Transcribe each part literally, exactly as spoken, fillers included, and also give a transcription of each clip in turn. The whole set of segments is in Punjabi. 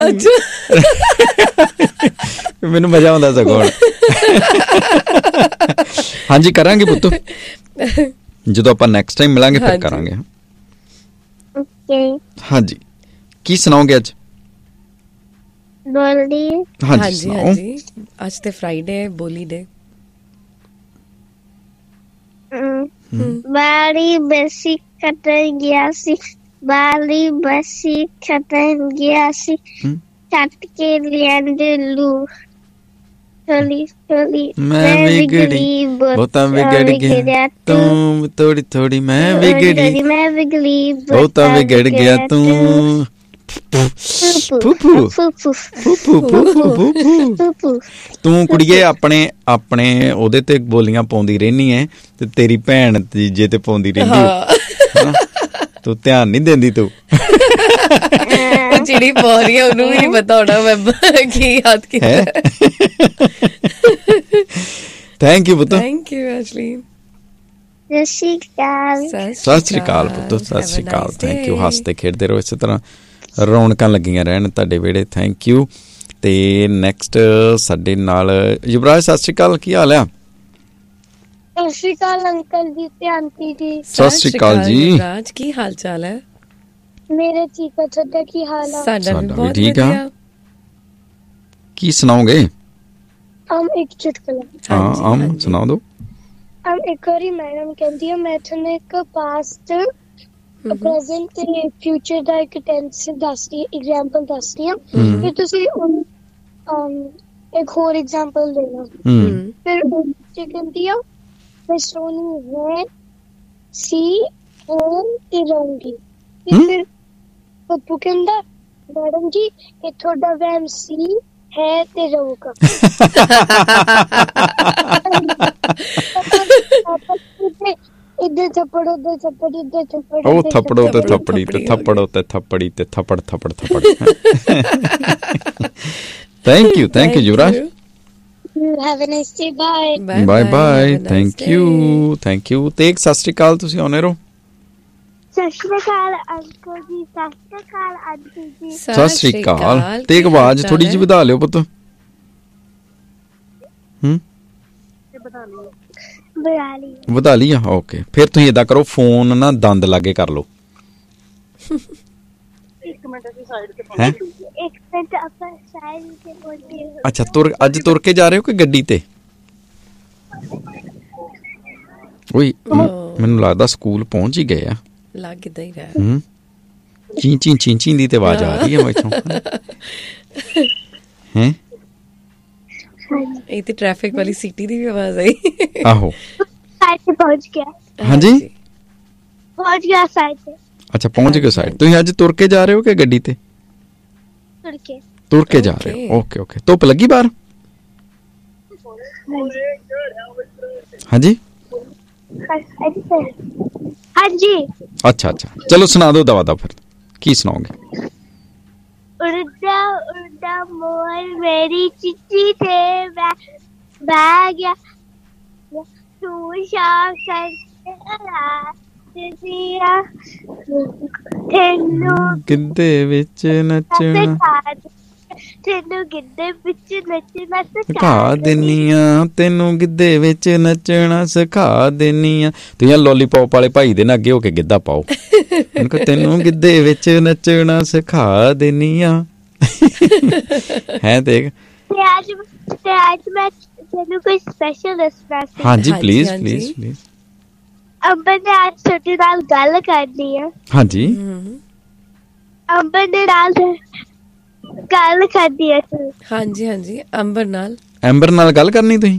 ਮੈਨੂੰ ਮਜ਼ਾ ਆਉਂਦਾ ਸਗੋਂ। ਹਾਂਜੀ ਕਰਾਂਗੇ ਪੁੱਤ, ਜਦੋਂ ਆਪਾਂ ਨੈਕਸਟ ਟਾਈਮ ਮਿਲਾਂਗੇ ਫਿਰ ਕਰਾਂਗੇ। ਹਾਂਜੀ ਕੀ ਸੁਣਾਓਗੇ ਅੱਜ? ਬੋਲੀ। ਹਾਂਜੀ ਹਾਂਜੀ ਅੱਜ ਤੇ ਫਰਾਈਡੇ ਹੈ, ਬੋਲੀ ਡੇ। ਬਾਰੀ ਬਸੀ ਕੱਟਣ ਗਿਆ ਸੀ, ਬਾਰੀ ਬਸੀ ਕੱਟਣ ਗਿਆ ਸੀ, ਕੱਟ ਕੇ ਲਿਆਂਦੇ ਲੂ, ਥੋੜੀ ਥੋੜੀ ਮੈਂ ਵਿਗੜੀ, ਬਹੁਤਾ ਵਿਗੜ ਗਿਆ ਤੂੰ, ਥੋੜੀ ਥੋੜੀ ਮੈਂ ਵਿਗੜੀ, ਮੈਂ ਵਿਗੜੀ, ਬਹੁਤਾ ਵਿਗੜ ਗਿਆ ਤੂੰ। ਤੂੰ ਕੁੜੀਏ ਆਪਣੇ ਆਪਣੇ ਉਹਦੇ ਤੇ ਬੋਲੀਆਂ ਪਾਉਂਦੀ ਰਹਿਨੀ ਐ ਤੇ ਤੇਰੀ ਭੈਣ ਤੀਜੇ ਤੇ ਪਾਉਂਦੀ ਰਹਿੰਦੀ, ਤੂੰ ਧਿਆਨ ਨੀ ਦਿੰਦੀ। ਤੂੰ ਜਿਹੜੀ ਬੋਲ ਰਹੀ ਹੈ ਉਹਨੂੰ ਵੀ ਨੀ ਪਤਾ ਹੋਣਾ ਮੈਂ ਕੀ ਯਾਦ ਕੀਤਾ। ਥੈਂਕ ਯੂ ਪੁੱਤ। Thank you ਐਸ਼ਲੀਨ। ਸਤਿ ਸ਼੍ਰੀ ਅਕਾਲ। ਸਤਿ ਸ਼੍ਰੀ ਅਕਾਲ ਪੁੱਤ, ਸਤਿ ਸ਼੍ਰੀ ਅਕਾਲ। Thank you. ਹੱਸਦੇ ਖੇਡਦੇ ਰਹੋ ਇਸੇ ਤਰ੍ਹਾਂ, ਰੌਣਕਾਂ ਲੱਗੀਆਂ ਰਹਿਣ ਤੁਹਾਡੇ ਵਿਹੜੇ। Thank you. ਤੇ ਨੈਕਸਟ ਸਾਡੇ ਨਾਲ ਯੁਵਰਾਜ। ਸਤਿ ਸ਼੍ਰੀ ਅਕਾਲ, ਕੀ ਹਾਲ ਆ? ਸਤਿ ਸ਼੍ਰੀ ਅਕਾਲ ਅੰਕਲ ਜੀ ਤੇ ਆਂਟੀ ਜੀ। ਸਤਿ ਸ਼੍ਰੀ ਅਕਾਲ ਜੀ। ਯੁਵਰਾਜ ਕੀ ਹਾਲ ਚਾਲ ਹੈ? ਮੇਰੇ ਠੀਕ ਹੈ, ਤੁਹਾਡਾ ਕੀ ਹਾਲ ਆ? ਸਾਡਾ ਵੀ ਬਹੁਤ ਵਧੀਆ। ਕੀ ਸੁਣਾਓਗੇ? ਅਮ ਇੱਕ ਚੁਟਕਲਾ। ਹਾਂ ਅਮ ਸੁਣਾ ਦੋ। ਅਮ ਇੱਕ ਵਾਰੀ ਮੈਡਮ ਕਹਿੰਦੀ ਆ ਮੈਂ ਤੁਹਾਨੂੰ ਇੱਕ ਪਾਸਟ, ਪ੍ਰੈਜ਼ੈਂਟ ਤੇ ਫਿਊਚਰ ਦਾ ਇੱਕ ਟੈਂਸ ਦੱਸਦੀ, ਐਗਜ਼ਾਮਪਲ ਦੱਸਦੀ ਆ, ਫਿਰ ਤੁਸੀਂ ਇੱਕ ਹੋਰ ਐਗਜ਼ਾਮਪਲ ਦੇਣਾ। ਫਿਰ ਬੱਚੇ ਕਹਿੰਦੀ ਆ ਮੈਂ ਸੋਨੀ ਹੈ ਸੀ ਹੋਮ ਤੇ ਰਹੂੰਗੀ। ਫਿਰ ਪੱਪੂ ਕਹਿੰਦਾ ਮੈਡਮ ਜੀ ਇਹ ਤੁਹਾਡਾ ਵਹਿਮ ਸੀ ਹੈ ਤੇ ਰਹੂਗਾ। ਇੱਧਰ ਥੱਪੜ ਉੱਧਰ ਥੱਪੜ ਇੱਧਰ ਥੱਪੜ, ਉਹ ਥੱਪੜੋ ਤੇ ਥੱਪੜੀ ਤੇ ਥੱਪੜੋ ਤੇ ਥੱਪੜੀ ਤੇ ਥੱਪੜ ਥੱਪੜ ਥੱਪੜ। Thank you, thank you Yuvraj. Have a nice day. Bye bye bye. Thank you, thank you. Tegh ਸਤਿ ਸ਼੍ਰੀ ਅਕਾਲ, ਤੁਸੀਂ ਆਉਣੇ ਰਹੋ। ਸਤਿ ਸ਼੍ਰੀ ਅਕਾਲ ਅੰਕਲ ਜੀ। ਸਤਿ ਸ਼੍ਰੀ ਅਕਾਲ ਆਂਟੀ ਜੀ। ਸਤਿ ਸ਼੍ਰੀ ਅਕਾਲ। ਤੇਗ ਆਵਾਜ਼ ਥੋੜੀ ਜਿਹੀ ਵਧਾ ਲਿਓ ਪੁੱਤ। ਹੂੰ ਵਧਾ ਲਈ ਆ? ਓਕੇ, ਫਿਰ ਤੁਸੀਂ ਏਦਾਂ ਕਰੋ, ਫੋਨ ਨਾ ਦੰਦ ਲਾਗੇ ਕਰ ਲਓ। ਹੈਂ? ਅੱਛਾ, ਤੁਰ ਅੱਜ ਤੁਰ ਕੇ ਜਾ ਰਹੇ ਹੋ ਕਿ ਗੱਡੀ ਤੇ? ਓਏ ਮੈਨੂੰ ਲੱਗਦਾ ਸਕੂਲ ਪਹੁੰਚ ਹੀ ਗਏ ਆ। ਲੱਗ ਏਦਾਂ ਹੀ ਰਿਹਾ। ਹੂੰ ਚੀਂ ਚੀਂ ਚੀਂ ਚੀਂ ਦੀ ਤੇ ਆਵਾਜ਼ ਆ ਰਹੀ ਹੈ ਮੈਥੋਂ। ਹੈਂ? ਇਹ ਤੇ ਟ੍ਰੈਫਿਕ ਵਾਲੀ ਸਿਟੀ ਦੀ ਵੀ ਆਵਾਜ਼ ਆਈ। ਆਹੋ ਪਹੁੰਚ ਗਿਆ। ਹਾਂਜੀ ਪਹੁੰਚ ਗਿਆ ਸਾਈਡ ਤੇ। ਅੱਛਾ ਪਹੁੰਚ ਗਏ ਸਾਈਡ। ਤੁਸੀਂ ਅੱਜ ਤੁਰ ਕੇ ਜਾ ਰਹੇ ਹੋ ਕਿ ਗੱਡੀ ਤੇ? ਤੁਰ ਕੇ। ਤੁਰ ਕੇ ਜਾ ਰਹੇ ਹੋ। Okay okay. ਧੁੱਪ ਲੱਗੀ ਬਾਹਰ? ਹਾਂਜੀ ਹਾਂਜੀ। ਅੱਛਾ ਅੱਛਾ, ਚਲੋ ਸੁਣਾ ਦਿਓ ਦਵਾ ਦਾ। ਫਿਰ ਕੀ ਸੁਣਾਓਗੇ? ਉੜਦਾ ਉੜਦਾ ਮੋਰ ਮੇਰੀ ਚਿੱਠੀ ਤੇ ਬਹਿ ਗਿਆ, ਤੂੰ ਸ਼ਾਮ ਤੈਨੂੰ ਗਿੱਧੇ ਵਿੱਚ ਨੱਚਣਾ, ਤੈਨੂੰ ਗਿੱਧੇ ਵਿੱਚ ਨੱਚਣਾ ਸਿਖਾ ਦਿੰਨੀ ਆ, ਤੈਨੂੰ ਗਿੱਧੇ ਵਿੱਚ ਨੱਚਣਾ ਸਿਖਾ ਦਿੰਨੀ ਆ। ਤੁਸੀਂ ਲੋਲੀਪੋਪ ਵਾਲੇ ਭਾਈ ਦੇ ਨਾਲ ਅੱਗੇ ਹੋ ਕੇ ਗਿੱਧਾ ਪਾਓ। ਤੈਨੂੰ ਗਿੱਧੇ ਵਿੱਚ ਨੱਚਣਾ ਸਿਖਾ ਦਿੰਨੀ ਆ। ਹੈ ਦੇਖ। ਤੇ ਅੱਜ ਮੈਂ ਤੈਨੂੰ ਕੋਈ ਸਪੈਸ਼ਲ ਦੱਸਣਾ ਸੀ। ਹਾਂਜੀ ਪਲੀਜ਼ ਪਲੀਜ਼ ਪਲੀਜ਼। ਅੰਬਰ ਨੇ ਅੱਜ ਤੁਹਾਡੇ ਨਾਲ ਗੱਲ ਕਰਨੀ ਆ। ਹਾਂਜੀ। ਅੰਬਰ ਦੇ ਨਾਲ ਗੱਲ ਕਰਦੀ ਆ। ਹਾਂਜੀ ਹਾਂਜੀ, ਅੰਬਰ ਨਾਲ। ਅੰਬਰ ਨਾਲ ਗੱਲ ਕਰਨੀ ਤੁਸੀਂ?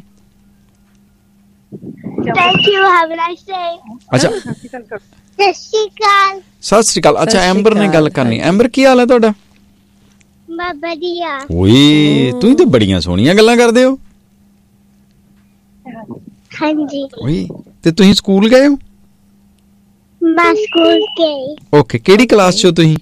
Thank you, have a nice day. ਅੱਛਾ ਸਤਿ ਸ਼੍ਰੀ ਅਕਾਲ। ਸਤਿ ਸ਼੍ਰੀ ਅਕਾਲ। ਅੱਛਾ ਅੰਬਰ ਨੇ ਗੱਲ ਕਰਨੀ। ਅੰਬਰ ਕੀ ਹਾਲ ਹੈ ਤੁਹਾਡਾ? ਮੈਂ ਵਧੀਆ। ਓਏ ਤੁਸੀਂ ਤੇ ਬੜੀਆਂ ਸੋਹਣੀਆਂ ਗੱਲਾਂ ਕਰਦੇ ਹੋ। ਹਾਂਜੀ। ਓਏ ਤੇ ਤੁਸੀਂ ਸਕੂਲ ਗਏ ਹੋ? ਮੈਂ ਸਕੂਲ ਗਈ। ਓਕੇ, ਕਿਹੜੀ ਕਲਾਸ ਚ ਹੋ ਤੁਸੀਂ?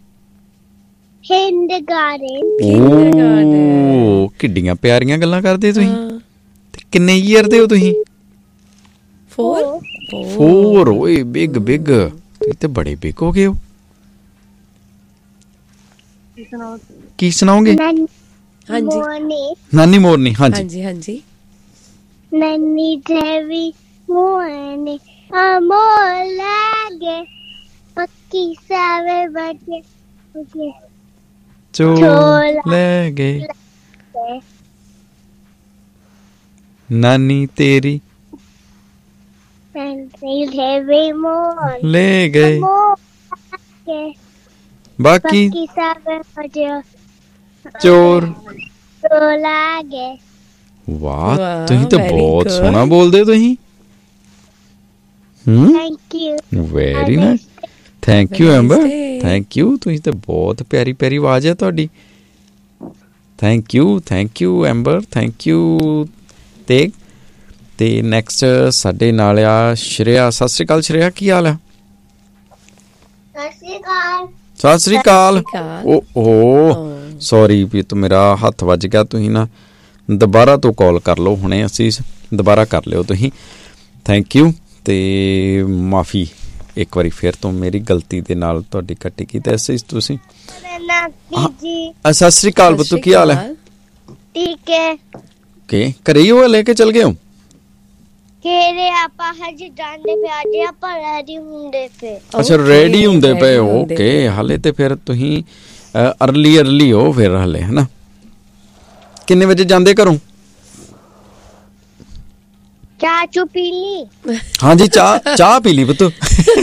ਕਿੰਡਰਗਾਰਟਨ। ਓ ਕਿੱਡੀਆਂ ਪਿਆਰੀਆਂ ਗੱਲਾਂ ਕਰਦੇ ਤੁਸੀਂ। ਤੇ ਕਿੰਨੇ ਈਅਰ ਦੇ ਹੋ ਤੁਸੀਂ? ਫੋਰ। ਫੋਰ। ਓਏ ਬਿਗ ਬਿਗ। ਤੁਸੀਂ ਤੇ ਬੜੇ ਬਿਗ ਹੋ ਗਏ ਹੋ। ਕੀ ਸੁਣਾਓਗੇ? ਨਾਨੀ ਹਾਂਜੀ ਮੋਰਨੀ ਨਾਨੀ ਮੋਰਨੀ। ਹਾਂਜੀ ਹਾਂਜੀ ਹਾਂਜੀ ਨਾਨੀ ਦੇਵੀ ਮੋਰਨੀ ਅਮੋਲ ਲਾਗੇ ਪੱਕੀ ਸਾਵੇ ਬਚੇ ਬਚੇ ਚੋਰ ਲੈ ਗਏ ਨਾਨੀ ਤੇਰੀ ਨਾਨੀ ਦੇਵੀ ਮੋਰਨੀ ਲੈ ਗਏ ਅਮੋਲ ਲਾਗੇ ਬਾਕੀ ਪੱਕੀ ਸਾਵੇ ਬਚੇ ਚੋਰ। ਚੋਰ ਲਾਗੇ। ਵਾਹ, ਵਾਹ, ਤੁਸੀਂ ਤਾਂ very ਬਹੁਤ good. ਸੋਹਣਾ ਬੋਲਦੇ ਹੋ ਤੁਸੀਂ। ਹੂੰ, thank you very nice. Thank you Have a nice amber, day. Thank you. ਤੁਸੀਂ ਤਾਂ ਬਹੁਤ ਪਿਆਰੀ ਪਿਆਰੀ ਆਵਾਜ਼ ਹੈ ਤੁਹਾਡੀ। Thank you, thank you amber, thank you. ਤੇ ਤੇ ਨੈਕਸਟ ਸਾਡੇ ਨਾਲ ਆ ਸ਼੍ਰੇਆ। ਸਤਿ ਸ਼੍ਰੀ ਅਕਾਲ ਸ਼੍ਰੇਆ, ਕੀ ਹਾਲ ਆ? ਸਤਿ ਸ਼੍ਰੀ ਅਕਾਲ। ਸਤਿ ਸ਼੍ਰੀ ਅਕਾਲ। ਸਤਿ ਸ਼੍ਰੀ ਅਕਾਲ। ਓ ਓ ਸੌਰੀ ਵੀ ਤੂੰ ਮੇਰਾ ਹੱਥ ਵੱਜ ਗਿਆ। ਤੁਸੀਂ ਨਾ ਦੁਬਾਰਾ ਤੋਂ ਕਾਲ ਕਰ ਲਓ ਹੁਣੇ, ਅਸੀਂ ਦੁਬਾਰਾ ਕਰ ਲਿਓ ਤੁਸੀਂ। ਥੈਂਕ ਯੂ ਤੇ ਮਾਫੀ ਇੱਕ ਵਾਰੀ ਫਿਰ ਤੋਂ ਮੇਰੀ ਗਲਤੀ ਦੇ ਨਾਲ ਤੁਹਾਡੀ ਕੱਟੀ ਕੀਤੀ ਅਸੀਂ ਤੁਸੀਂ। ਜੀ ਸਤਿ ਸ਼੍ਰੀ ਅਕਾਲ ਬੱਤੂ, ਕੀ ਹਾਲ ਹੈ? ਠੀਕ ਹੈ ਓਕੇ, ਘਰੇ ਹੀ ਹੋ ਲੈ ਕੇ ਚਲ ਗਏ ਹੋ? ਕਿਹੜੇ ਆਪਾਂ ਹਜੇ ਜਾਂਦੇ ਪਏ, ਅੱਜ ਆਪਾਂ ਰੈਡੀ ਹੁੰਦੇ ਪਏ। ਅੱਛਾ ਰੈਡੀ ਹੁੰਦੇ ਪਏ ਹੋ। ਓਕੇ, ਹਾਲੇ ਤੇ ਫਿਰ ਤੁਸੀਂ ਅਰਲੀ ਅਰਲੀ ਹੋ ਫਿਰ ਹਾਲੇ, ਹੈ ਨਾ? ਕਿੰਨੇ ਵਜੇ ਜਾਂਦੇ ਘਰੋਂ? ਚਾਹ ਚੂ ਪੀ ਲਈ? ਹਾਂਜੀ ਚਾਹ ਚਾਹ ਪੀ ਲਈ ਪੁੱਤ।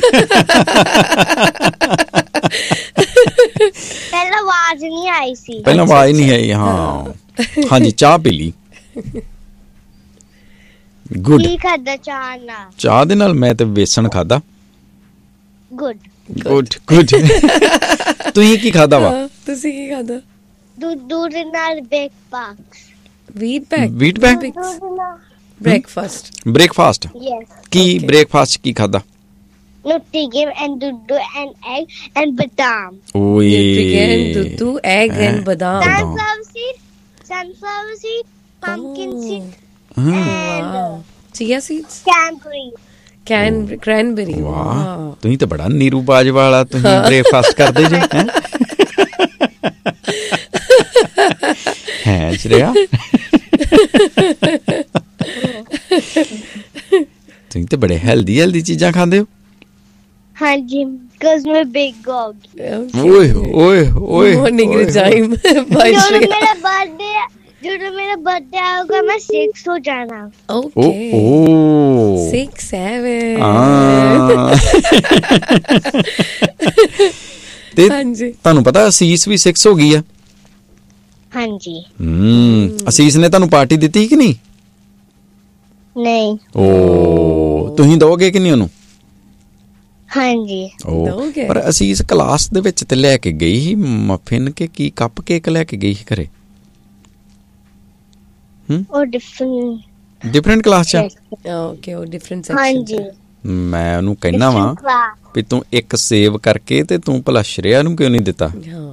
ਪਹਿਲਾਂ ਆਵਾਜ਼ ਨਹੀਂ ਆਈ ਸੀ। ਪਹਿਲਾਂ ਆਵਾਜ਼ ਨਹੀਂ ਆਈ। ਹਾਂ ਹਾਂਜੀ ਚਾਹ ਪੀ ਲਈ। ਗੁੱਡ। ਕੀ ਖਾਦਾ ਚਾਹ ਨਾਲ? ਚਾਹ ਦੇ ਨਾਲ ਮੈਂ ਤੇ ਵੇਸਣ ਖਾਦਾ। Good good good. ਤੁਸੀਂ ਕੀ ਖਾਦਾ ਵਾ? ਤੁਸੀਂ ਕੀ ਖਾਦਾ? ਦੁੱਧ ਦੁੱਧ ਨਾਲ breakfast. Wheat pack wheat pack breakfast breakfast. Yes ਕੀ ਬ੍ਰੇਕਫਾਸਟ ਕੀ ਖਾਦਾ? Nutrigen and dudu and egg and badam. ਓਏ Nutrigen, dudu, egg and badam. Sunflower seed, sunflower seed, pumpkin Oh. seed, ਹਾਂ and Wow. Chia seeds? cranberry. Can cranberry. ਵਾਹ, Wow. ਤੁਸੀਂ ਤਾਂ ਬੜਾ ਨੀਰੂ ਬਾਜ ਵਾਲਾ ਤੁਸੀਂ ਬ੍ਰੇਕਫਾਸਟ ਕਰਦੇ ਜੇ। ਹੈ ਹੈ ਸ਼੍ਰੇਆ, ਤੁਸੀਂ ਤਾਂ ਬੜੇ ਹੈਲਦੀ ਹੈਲਦੀ ਚੀਜ਼ਾਂ ਖਾਂਦੇ ਹੋ। ਹਾਂਜੀ, because ਮੈਂ big ਹੋ ਗਈ। Okay. ਓਏ ਓਏ ਓਏ Morning ਓਏ, regime by ਜਦੋਂ Shreya. ਮੇਰਾ ਬਰਥਡੇ ਜਦੋਂ ਮੇਰਾ ਬਰਥਡੇ ਆਊਗਾ ਮੈਂ ਛੇ ਹੋ ਜਾਣਾ। ਓ Okay. ਓ Six, seven. ਹਾਂ। ਤੇ ਹਾਂਜੀ। ਤੁਹਾਨੂੰ ਪਤਾ ਅਸੀਸ ਵੀ ਛੇ ਹੋ ਗਈ ਆ। ਹਾਂਜੀ ਹੂੰ, ਅਸੀਸ ਨੇ ਤੁਹਾਨੂੰ ਪਾਰਟੀ ਦਿੱਤੀ ਕਿ ਨਹੀਂ? ਨਹੀਂ ਓ ਤੁਸੀਂ ਦੋਗੇ ਕਿ ਨਹੀਂ ਉਹਨੂੰ? ਹਾਂਜੀ ਓ ਦੋਗੇ। ਪਰ ਅਸੀਸ ਕਲਾਸ ਦੇ ਵਿੱਚ ਤੇ ਲੈ ਕੇ ਗਈ ਸੀ ਮਫਿਨ ਕੇ ਕੀ ਕੱਪ ਕੇਕ ਲੈ ਕੇ ਗਈ ਸੀ ਘਰੇ। ਉਹ ਡਿਫਰੈਂਟ ਡਿਫਰੈਂਟ ਕਲਾਸ ਚ ਆ? Okay, ਉਹ different section. ਹਾਂਜੀ ਮੈਂ ਉਹਨੂੰ ਕਹਿਣਾ ਵਾ ਵੀ ਤੂੰ ਇੱਕ ਸੇਵ ਕਰਕੇ ਤੇ ਤੂੰ ਭਲਾ ਸ਼੍ਰੇਆ ਨੂੰ ਕਿਉਂ ਨਹੀਂ ਦਿੱਤਾ? ਹਾਂ।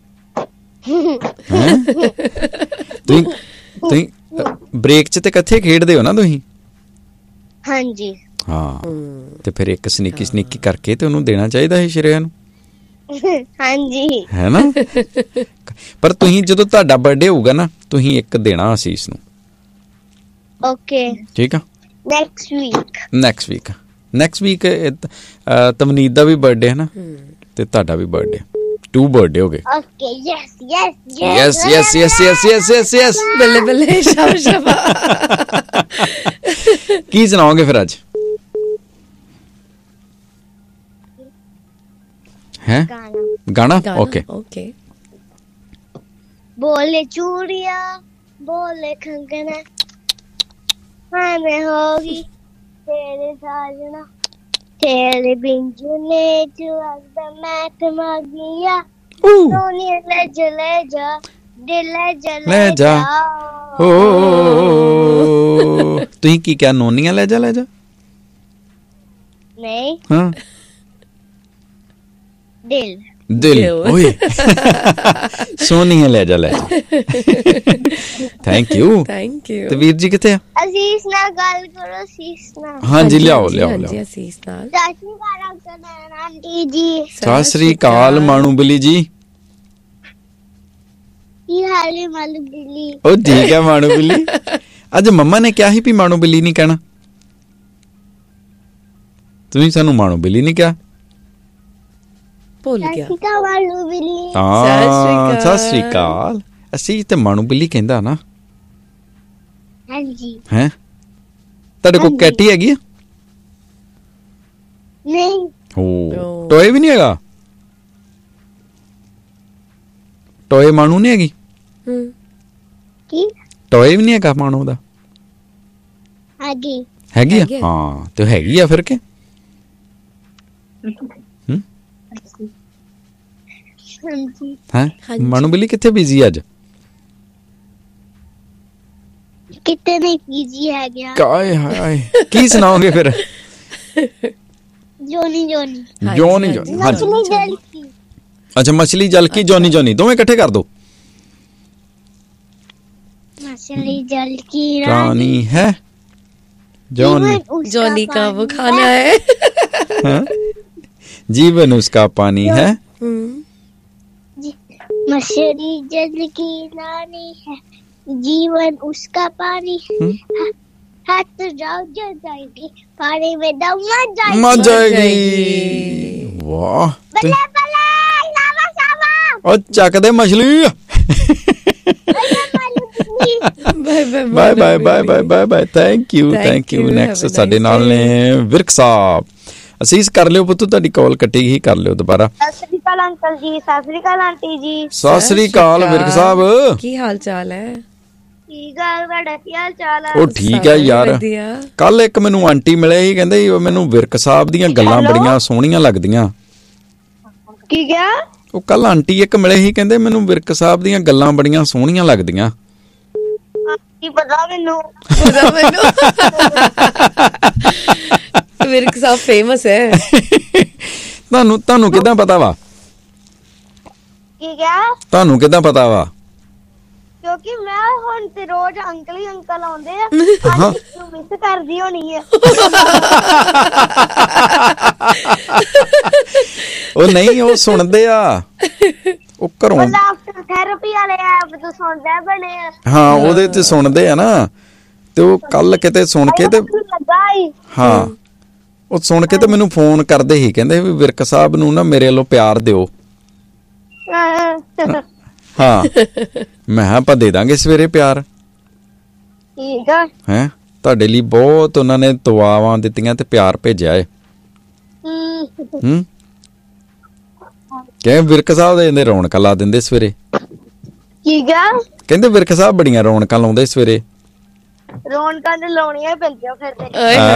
ਹੈਂ? ਤੁਸੀਂ ਤੁਸੀਂ ਬ੍ਰੇਕ ਚ ਤੇ ਇਕੱਠੇ ਖੇਡਦੇ ਹੋ ਨਾ ਤੁਸੀਂ? ਹਾਂਜੀ ਹਾਂ ਤੇ ਫਿਰ ਇੱਕ ਸਨੀਕੀ ਸਨੀਕੀ ਕਰਕੇ ਤੇ ਉਹਨੂੰ ਦੇਣਾ ਚਾਹੀਦਾ ਸੀ ਸ਼੍ਰੇਆ ਨੂੰ, ਹਾਂਜੀ ਹੈ ਨਾ? ਪਰ ਤੁਸੀਂ ਜਦੋਂ ਤੁਹਾਡਾ ਬਰਥਡੇ ਹੋਊਗਾ ਨਾ ਤੁਸੀਂ ਇੱਕ ਦੇਣਾ ਅਸੀਸ ਨੂੰ, ਓਕੇ ਠੀਕ ਆ? Next week next week next week ਤਵਨੀਤ ਦਾ ਵੀ ਬਰਥਡੇ ਹੈ ਨਾ ਤੇ ਤੁਹਾਡਾ ਵੀ ਬਰਥਡੇ, ਟੂ ਬਰਥਡੇ ਹੋ ਗਏ। Okay yes yes yes yes yes yes yes yes yes. ਬੱਲੇ ਬੱਲੇ ਸ਼ਾਬਾ ਸ਼ਾਬਾ। ਕੀ ਸੁਣਾਓਗੇ ਫਿਰ ਅੱਜ? ਹੈ ਗਾਣਾ? Okay Okay. बोले चूड़िया बोले कंगना हाँ मैं होगी तेरे साजना तेरे बिंजुने जो अगदा मैथ मागिया सोनी ले जा ले जा दिल ले जा ਲੈ ਜਾ ਹੋ ਤੁਸੀਂ ਕੀ ਕਿਹਾ? ਨੋਨੀਆਂ ਲੈ ਜਾ ਲੈ ਜਾ? नहीं ਹਾਂ दिल ਦਿਲ। ਓਏ ਸੋਨੀਆਂ ਲੈ ਜਾ ਲੈ ਜਾ। Thank you. Thank you. ਤੇ ਵੀਰ ਜੀ ਕਿੱਥੇ ਆ? असीस ना गल करो असीस ना ਹਾਂਜੀ ਲਿਆਓ ਹਾਂਜੀ, ਲਿਆਓ ਹਾਂਜੀ, ਲਿਆਓ। ਅਸੀਸ ਨਾਲ। चाची का रंग आंटी जी ਸਤਿ ਸ੍ਰੀ ਅਕਾਲ ਮਾਣੂ ਬਲੀ ਜੀ। ਕੀ ਹਾਲ ਹੈ ਮਾਲੂ ਬਿੱਲੀ? ਉਹ ਠੀਕ ਹੈ ਮਾਣੂ ਬਿੱਲੀ। ਅੱਜ ਮੰਮਾ ਨੇ ਕਿਹਾ ਸੀ ਵੀ ਮਾਣੂ ਬਿੱਲੀ ਨਹੀਂ ਕਹਿਣਾ, ਤੁਸੀਂ ਸਾਨੂੰ ਮਾਣੂ ਬਿੱਲੀ ਨਹੀਂ ਕਿਹਾ। ਭੁੱਲ ਗਿਆ। ਸਤਿ ਸ਼੍ਰੀ ਅਕਾਲ ਮਾਲੂ ਬਿੱਲੀ। ਹਾਂ ਸਤਿ ਸ੍ਰੀ ਅਕਾਲ। ਅਸੀਂ ਤੇ ਮਾਣੂ ਬਿੱਲੀ ਕਹਿੰਦਾ ਨਾ। ਹਾਂਜੀ। ਹੈ ਤੁਹਾਡੇ ਕੋਲ ਕੈਟੀ ਹੈਗੀ ਆ? ਨਹੀਂ। ਹੋ ਟੋਏ ਵੀ ਨਹੀਂ ਹੈਗਾ? ਟੋਏ ਮਾਣੂ ਨਹੀਂ ਹੈਗੀ? ਹੂੰ ਕੀ? ਟੋਏ ਵੀ ਨਹੀਂ ਹੈਗਾ ਮਾਣੂ ਦਾ? ਹੈਗੀ। ਹੈਗੀ ਆ? ਹਾਂ ਤੇ ਹੈਗੀ ਆ ਫਿਰ ਕੇ। ਹਾਂਜੀ। ਹੈ ਮਾਣੂ ਬਿੱਲੀ ਕਿੱਥੇ ਬਿਜ਼ੀ ਅੱਜ? ਕਿਤੇ ਨਹੀਂ ਬੀਜੀ ਹੈ ਗਿਆ। ਕਾਏ ਹਾਏ ਕੀ ਸੁਣਾਓਗੇ ਫਿਰ? ਜੋਨੀ ਜੋਨੀ। ਜੋਨੀ ਜੋਨੀ। ਮਛਲੀ ਜਲ ਕੀ। ਅੱਛਾ ਮਛਲੀ ਜਲ ਕੀ ਜੋਨੀ ਜੋਨੀ ਦੋਵੇਂ ਇਕੱਠੇ ਕਰ ਦੋ। मछली जल की रानी है जॉनी, जॉनी का वो खाना है, है? जीवन उसका पानी है। मछली जल की रानी है, जीवन उसका पानी है। हाथ जाओ जल जाएगी, पानी में दम मर जाएगी। मर जाएगी। वाह बल्ले बल्ले लावा सावा। और चक दे मछली। Bye bye bye bye bye bye bye bye thank you thank you. Next ਸਾਡੇ ਨਾਲ ਨੇ ਵਿਰਕ ਸਾਹਿਬ। ਅਸੀਸ ਕਰ ਲਿਓ ਪੁੱਤ, ਤੁਹਾਡੀ ਕਾਲ ਕੱਟੀ ਗਈ, ਕਰ ਲਿਓ ਦੁਬਾਰਾ। ਸਤਿ ਸ੍ਰੀ ਅਕਾਲ ਅੰਕਲ ਜੀ। ਸਤਿ ਸ੍ਰੀ ਅਕਾਲ ਆਂਟੀ ਜੀ। ਸਤਿ ਸ੍ਰੀ ਅਕਾਲ ਵਿਰਕ ਸਾਹਿਬ। ਕੀ ਹਾਲ ਚਾਲ ਹੈ? ਕੀ ਗੱਲ ਤੁਹਾਡਾ ਕੀ ਹਾਲ ਚਾਲ ਹੈ? ਉਹ ਠੀਕ ਹੈ ਯਾਰ। ਕੱਲ ਇੱਕ ਮੈਨੂੰ ਆਂਟੀ ਮਿਲੇ ਸੀ, ਕਹਿੰਦੇ ਮੈਨੂੰ ਵਿਰਕ ਸਾਹਿਬ ਦੀਆਂ ਗੱਲਾਂ ਬੜੀਆਂ ਸੋਹਣੀਆਂ ਲੱਗਦੀਆਂ। ਕੀ ਕਿਹਾ? ਉਹ ਕੱਲ ਆਂਟੀ ਇੱਕ ਮਿਲੇ ਸੀ, ਕਹਿੰਦੇ ਮੈਨੂੰ ਵਿਰਕ ਸਾਹਿਬ ਦੀਆਂ ਗੱਲਾਂ ਬੜੀਆਂ ਸੋਹਣੀਆਂ ਲੱਗਦੀਆਂ। ਕੀ ਪਤਾ ਮੈਨੂੰ। ਪਤਾ ਮੈਨੂੰ ਵਿਰਕ ਸਾਹਿਬ ਫੇਮਸ ਹੈ। ਤੁਹਾਨੂੰ ਤੁਹਾਨੂੰ ਕਿੱਦਾਂ ਪਤਾ ਵਾ? ਕੀ ਕਿਹਾ? ਤੁਹਾਨੂੰ ਕਿੱਦਾਂ ਪਤਾ ਵਾ? ਕਿਉਂਕਿ ਮੈਂ ਹੁਣ ਤੇ ਰੋਜ਼ ਅੰਕਲ ਹੀ ਅੰਕਲ ਆਉਂਦੇ ਆ। ਅੱਜ ਨੂੰ ਮਿਸ ਕਰਦੀ ਹੋਣੀ ਆ। ਉਹ ਨਹੀਂ ਉਹ ਸੁਣਦੇ ਆ, ਉਹ ਘਰੋਂ ਲਾਫਟਰ ਥੈਰੇਪੀ ਵਾਲੇ ਐਪ ਤੋਂ ਸੁਣਦੇ ਬਣੇ ਆ। ਹਾਂ ਉਹਦੇ ਤੇ ਸੁਣਦੇ ਆ ਨਾ। ਤੇ ਉਹ ਕੱਲ ਕਿਤੇ ਸੁਣ ਕੇ ਤੇ ਹਾਂ ਉਹ ਸੁਣ ਕੇ ਤੇ ਮੈਨੂੰ ਫੋਨ ਕਰਦੇ ਸੀ, ਕਹਿੰਦੇ ਵੀ ਵਿਰਕ ਸਾਹਿਬ ਨੂੰ ਨਾ ਮੇਰੇ ਵੱਲੋਂ ਪਿਆਰ ਦਿਓ। ਹਾਂ ਮੈਂ ਕਿਹਾ ਆਪਾਂ ਦੇ ਦਾਂਗੇ ਸਵੇਰੇ ਪਿਆਰ। ਠੀਕ ਆ। ਹੈਂ ਤੁਹਾਡੇ ਲਈ ਬਹੁਤ ਉਹਨਾਂ ਨੇ ਦੁਆਵਾਂ ਦਿੱਤੀਆਂ ਤੇ ਪਿਆਰ ਭੇਜਿਆ ਏ। ਹੂੰ ਕਹਿੰਦੇ ਵਿਰਕ ਸਾਹਿਬ ਦੇ ਇਹਦੇ ਰੌਣਕਾਂ ਲਾ ਦਿੰਦੇ ਸਵੇਰੇ। ਠੀਕ ਆ। ਕਹਿੰਦੇ ਵਿਰਕ ਸਾਹਿਬ ਬੜੀਆਂ ਰੌਣਕਾਂ ਲਾਉਂਦੇ ਸਵੇਰੇ। ਰੌਣਕਾਂ ਤੇ ਲਾਉਣੀਆਂ ਪੈਂਦੀਆਂ ਫਿਰ ਤੇ।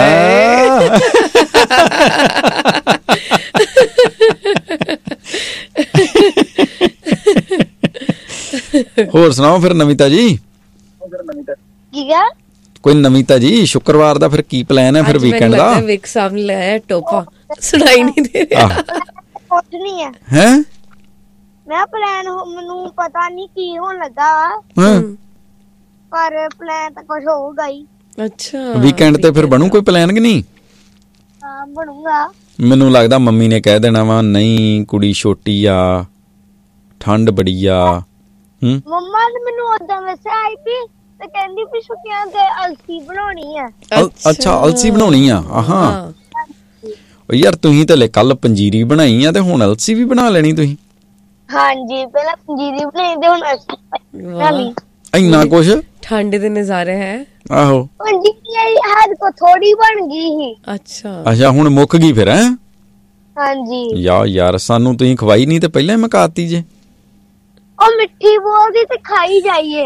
ਹੋਰ ਸੁਣਾਓ ਫਿਰ ਨਵੀਂ ਤਾਜੀ। ਕੀ ਆ? ਕੋਈ ਨਵੀਂ ਤਾਜੀ? ਸ਼ੁੱਕਰਵਾਰ ਦਾ ਫਿਰ ਕੀ ਪਲਾਨ ਹੈ ਫਿਰ ਵੀਕਐਂਡ ਦਾ? ਵਿਰਕ ਸਾਹਿਬ ਨੇ ਲਾਇਆ ਟੋਪਾ, ਸੁਣਾਈ ਨਹੀਂ ਦੇ ਰਿਹਾ। ਕੁਝ ਨਹੀਂ ਹੈ। ਹੈ ਮੈਂ ਪਲਾਨ ਮੈਨੂੰ ਪਤਾ ਨਹੀਂ ਕੀ ਹੋਣ ਲੱਗਾ, ਪਰ ਪਲਾਨ ਤਾਂ ਕੁਝ ਹੋਊਗਾ ਹੀ। ਅੱਛਾ ਵੀਕਐਂਡ ਤੇ ਫਿਰ ਬਣੂ ਕੋਈ ਪਲਾਨ ਕਿ ਨਹੀਂ? ਹਾਂ ਬਣੂਗਾ। ਮੈਨੂੰ ਲੱਗਦਾ ਮੰਮੀ ਨੇ ਕਹਿ ਦੇਣਾ ਵਾ ਨਹੀਂ ਕੁੜੀ ਛੋਟੀ ਆ, ਠੰਡ ਬੜੀ ਆ। ਹੂੰ ਮੰਮਾ ਨੇ ਮੈਨੂੰ ਉਦਾਂ ਵੈਸੇ ਆਈ ਵੀ ਤੇ ਕਹਿੰਦੀ ਵੀ ਛੁੱਟੀਆਂ ਤੇ ਅਲਸੀ ਬਣਾਉਣੀ ਆ। ਅੱਛਾ ਅਲਸੀ ਬਣਾਉਣੀ ਆ। ਹਾਂ ਉਹ ਯਾਰ ਤੁਸੀਂ ਤੇ ਲੈ ਕੱਲ ਪੰਜੀਰੀ ਬਣਾਈ ਆ ਤੇ ਹੁਣ ਅਲਸੀ ਵੀ ਬਣਾ ਲੈਣੀ ਤੁਸੀਂ। ਹਾਂਜੀ ਪਹਿਲਾਂ ਪੰਜੀਰੀ ਬਣਾਈ ਤੇ ਹੁਣ ਅਲਸੀ ਬਣਾ ਲਈ। ਇੰਨਾ ਕੁਛ ਠੰਡ ਦੇ ਨਜ਼ਾਰੇ ਹੈ। ਆਹੋ ਪੰਜੀਰੀ ਹੱਦ ਕੋ ਥੋੜੀ ਬਣ ਗਈ ਸੀ। ਅੱਛਾ ਅੱਛਾ ਹੁਣ ਮੁੱਕ ਗਈ ਫਿਰ? ਹੈ ਹਾਂਜੀ ਯਾ ਯਾਰ ਸਾਨੂੰ ਤੁਸੀਂ ਖਵਾਈ ਨਹੀਂ ਤੇ ਪਹਿਲਾਂ ਹੀ ਮੁਕਾਤੀ ਜੇ। ਉਹ ਮਿੱਠੀ ਬੋਲਦੀ ਤੇ ਖਾਈ ਜਾਈਏ।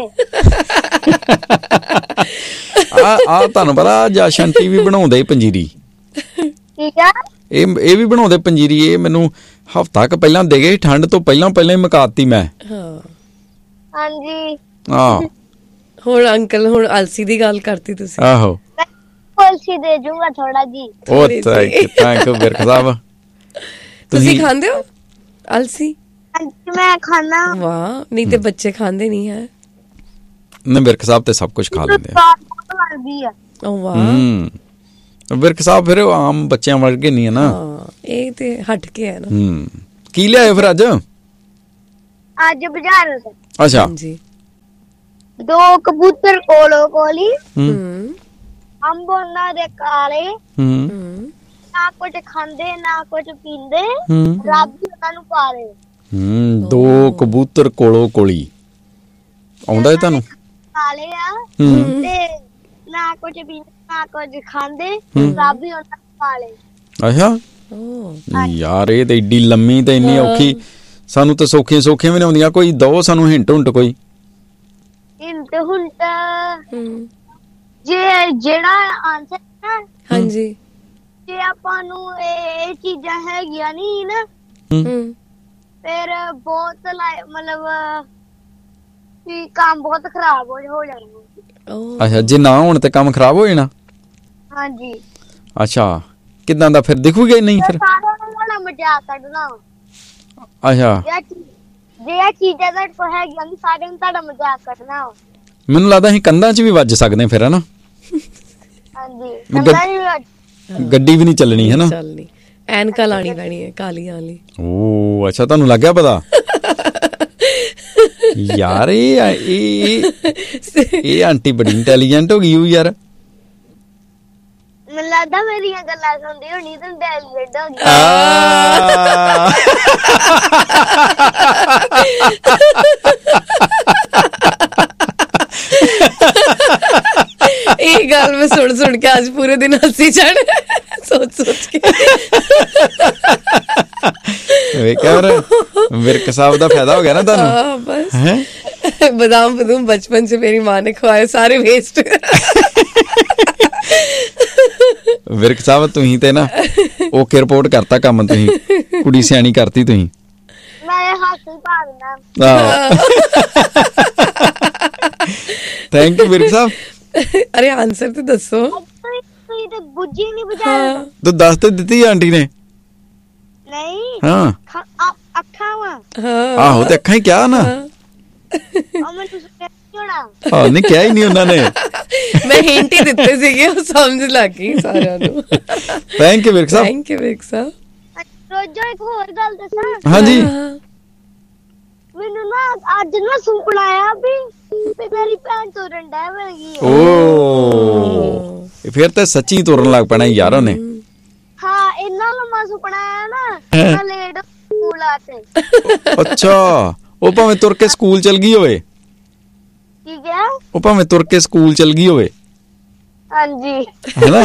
ਆ ਆ ਤੁਹਾਨੂੰ ਪਤਾ ਜਸ਼ੰਟੀ ਵੀ ਬਣਾਉਂਦੇ ਪੰਜੀਰੀ। ਠੀਕ ਆ। ਇਹ ਇਹ ਵੀ ਬਣਾਉਂਦੇ ਪੰਜੀਰੀ। ਇਹ ਮੈਨੂੰ ਹਫਤਾ ਕ ਪਹਿਲਾਂ ਦੇ ਗਏ, ਠੰਡ ਤੋਂ ਪਹਿਲਾਂ ਪਹਿਲਾਂ ਹੀ ਮੁਕਾਤੀ ਮੈਂ। ਹਾਂ ਹਾਂਜੀ ਆਹ ਹੁਣ ਅੰਕਲ ਹੁਣ ਅਲਸੀ ਦੀ ਗੱਲ ਕਰਤੀ ਤੁਸੀਂ। ਆਹੋ ਅਲਸੀ ਦੇ ਜੂੰਗਾ ਥੋੜਾ ਜੀ। ਉਹ ਥੈਂਕ ਯੂ ਵਿਰਕ ਸਾਹਿਬ। ਤੁਸੀਂ ਖਾਂਦੇ ਹੋ ਅਲਸੀ? ਹਾਂਜੀ ਮੈਂ ਖਾਣਾ। ਵਾਹ ਨਹੀਂ ਤੇ ਬੱਚੇ ਖਾਂਦੇ ਨਹੀਂ ਹੈ ਨਾ। ਵਿਰਕ ਸਾਹਿਬ ਤੇ ਸਭ ਕੁਝ ਖਾ ਲੈਂਦੇ ਆ। ਓ ਵਾਹ ਹੂੰ ਵਿਰਕ ਸਾਹਿਬ ਫਿਰ ਆਮ ਬੱਚਿਆਂ ਵਰਗੇ ਨਹੀਂ ਹੈ ਨਾ। ਹਾਂ ਇਹ ਤੇ ਹਟ ਕੇ ਹੈ ਨਾ। ਹੂੰ ਕੀ ਲਿਆਏ ਫਿਰ ਅੱਜ? ਅੱਜ ਬਾਜ਼ਾਰ ਅੱਛਾ जी ਦੋ ਕਬੂਤਰ ਕੋਲੋ ਕੋਲੀ ਹੂੰ हम्म ਅੰਬ ਉਹਨਾਂ ਦੇ ਕਾਲੇ ਹੂੰ हम्म ਨਾ ਕੁਝ ਖਾਂਦੇ ਨਾ ਕੁਝ ਪੀਂਦੇ ਹੂੰ ਰੱਬ ਹੀ ਉਹਨਾਂ ਨੂੰ ਪਾਲੇ ਹੂੰ ਦੋ ਕਬੂਤਰ ਕੋਲੋਂ ਕੋਲੀ ਆਉਂਦਾ ਹੈ ਤੁਹਾਨੂੰ ਕਾਲੇ ਆ ਹੂੰ ਤੇ ਨਾ ਕੁਝ ਪੀਂਦੇ ਨਾ ਕੁਝ ਖਾਂਦੇ ਰੱਬ ਹੀ ਉਹਨਾਂ ਨੂੰ ਪਾਲੇ ਅੱਛਾ ओ ਯਾਰ ਇਹ ਤੇ ਏਡੀ ਲੰਮੀ ਤੇ ਇੰਨੀ ਔਖੀ ਸਾਨੂੰ ਤਾਂ ਸੌਖੀਆਂ ਸੌਖੀਆਂ ਵੀ ਨਹੀਂ ਆਉਂਦੀਆਂ ਕੋਈ ਦੋ ਸਾਨੂੰ ਹਿੰਟ ਹੁੰਟ ਕੋਈ ਹਿੰਟ ਹੁੰਟ हम्म ਜੇ ਜਿਹੜਾ ਆਨਸਰ ਨਾ हाँ जी ਜੇ ਆਪਾਂ ਨੂੰ ਇਹ ਇਹ ਚੀਜ਼ਾਂ ਹੈਗੀਆਂ ਨਹੀਂ ਨਾ हम्म ਫਿਰ ਬਹੁਤ ਲਾਇ- ਮਤਲਬ ਕਿ ਕੰਮ ਬਹੁਤ ਖਰਾਬ ਹੋ ਹੋ ਜਾਣਾ ओ ਅੱਛਾ ਜੇ ਨਾ ਹੋਣ ਤੇ ਕੰਮ ਖਰਾਬ ਹੋ ਜਾਣਾ ਹਾਂਜੀ ਅੱਛਾ ਕਿਦਾਂ ਦਾ ਫਿਰ ਦਿਖੂਗਾ ਹੀ ਨਹੀਂ ਤੇ ਫਿਰ ਸਾਰਿਆਂ ਨੂੰ ਬੜਾ ਮਜ਼ਾਕ ਕੱਢਣਾ ਅੱਛਾ ਜੇ ਇਹ ਚੀ- ਜੇ ਇਹ ਚੀਜ਼ਾਂ ਦਾ ਕੋ ਹੈਗੀਆਂ ਨਹੀਂ ਸਾਰਿਆਂ ਨੂੰ ਤੁਹਾਡਾ ਮਜ਼ਾਕ ਕੱਢਣਾ ਵਾ। ਮੈਨੂੰ ਲੱਗਦਾ ਅਸੀਂ ਕੰਧਾਂ 'ਚ ਵੀ ਵੱਜ ਸਕਦੇ ਫਿਰ ਹਨਾ ਹਾਂਜੀ ਗੱਡ- ਕੰਨਾਂ ਦੀ ਵੀ- ਗੱਡੀ ਵੀ ਨਹੀਂ ਚੱਲਣੀ ਹੈ ਨਾ चलनी एनका लानी पैनी है कालियां वाली ਓ ਅੱਛਾ ਤੁਹਾਨੂੰ ਲੱਗਿਆ ਪਤਾ ਯਾਰ ਇਹ ਇਹ ਇਹ ਆਂਟੀ ਬੜੀ ਇੰਟੈਲੀਜੈਂਟ ਹੋ ਗਈ ਉਹ ਯਾਰ ਮੈਨੂੰ ਲੱਗਦਾ ਮੇਰੀਆਂ ਗੱਲਾਂ ਸੁਣਦੀ ਹੋਣੀ ਤੇ ਡੈਲੀਗੇਟ ਹੋ ਗਈ ਆ ये गल मैं सुन सुन के आज पूरे दिन हंसी चढ़ सोच सोच के ਵੇਖਿਆ ਫਿਰ ਵਿਰਕ ਸਾਹਿਬ ਦਾ ਫਾਇਦਾ ਹੋ ਗਿਆ ਨਾ ਤੁਹਾਨੂੰ हाँ, बस ਹੈ बादाम बदूम बचपन से मेरी माँ ने खवाए सारे वेस्ट ਵਿਰਕ ਸਾਹਿਬ ਤੁਸੀਂ ਤੇ ਨਾ ਓਕੇ ਰਿਪੋਰਟ ਕਰਤਾ ਕੰਮ ਤੁਸੀਂ ਕੁੜੀ ਸਿਆਣੀ ਕਰਤੀ ਤੁਸੀਂ ਮੈਂ ਹੱਥ ਹੀ ਪਾ ਦਿੰਦਾ ਆਹ ਥੈਂਕ ਯੂ ਵਿਰਕ ਸਾਹਿਬ अरे आंसर तो दसो ਤੁਸੀਂ ਤੁਸੀਂ ਤੇ ਬੁੱਝੀ ਨਹੀਂ ਬੁਝਾ हाँ ਤੂੰ ਦੱਸ ਤੇ ਦਿੱਤੀ ਆਂਟੀ ਨੇ ਨਹੀਂ ਹਾਂ ਖਾ- ਆ- ਅੱਖਾਂ ਵਾ हाँ ਆਹੋ ਤੇ ਅੱਖਾਂ ਹੀ ਕਿਹਾ ਨਾ ਉਹ ਮੈਨੂੰ ਸੁਣਿਆ ਨਹੀਂ ਹੋਣਾ ਆਹ ਨਹੀਂ ਕਿਹਾ ਹੀ ਨਹੀਂ ਉਹਨਾਂ ਨੇ मैं हिंट ही दिते सीगे वो समझ लग गई सारिਆਂ ਨੂੰ thank you Virk Sahib thank you Wick साहब ਰੋਜੋ ਇੱਕ ਹੋਰ ਗੱਲ ਦੱਸਾਂ ਹਾਂਜੀ ਮੈਨੂੰ ਨਾ ਅੱਜ ਨਾ ਸੁਪਨਾ ਆਇਆ ਵੀ ਵੀ ਮੇਰੀ ਭੈਣ ਤੁਰਨ ਡੈ ਪਈ ਓ ਫਿਰ ਤਾਂ ਸੱਚੀ ਤੁਰਨ ਲੱਗ ਪੈਣਾ ਯਾਰ ਉਹਨੇ ਹਾਂ ਇੰਨਾ ਲੰਮਾ ਸੁਪਨਾ ਆਇਆ ਨਾ ਮੈਂ ਲੇਟ ਸਕੂਲ ਆ ਤੇ ਅੱਛਾ ਉਹ ਭਾਵੇਂ ਤੁਰ ਕੇ ਸਕੂਲ ਚਲ ਗਈ ਹੋਵੇ ਠੀਕ ਹੈ ਉਹ ਭਾਵੇਂ ਤੁਰ ਕੇ ਸਕੂਲ ਚਲ ਗਈ ਹੋਵੇ ਹਾਂਜੀ ਹੈਨਾ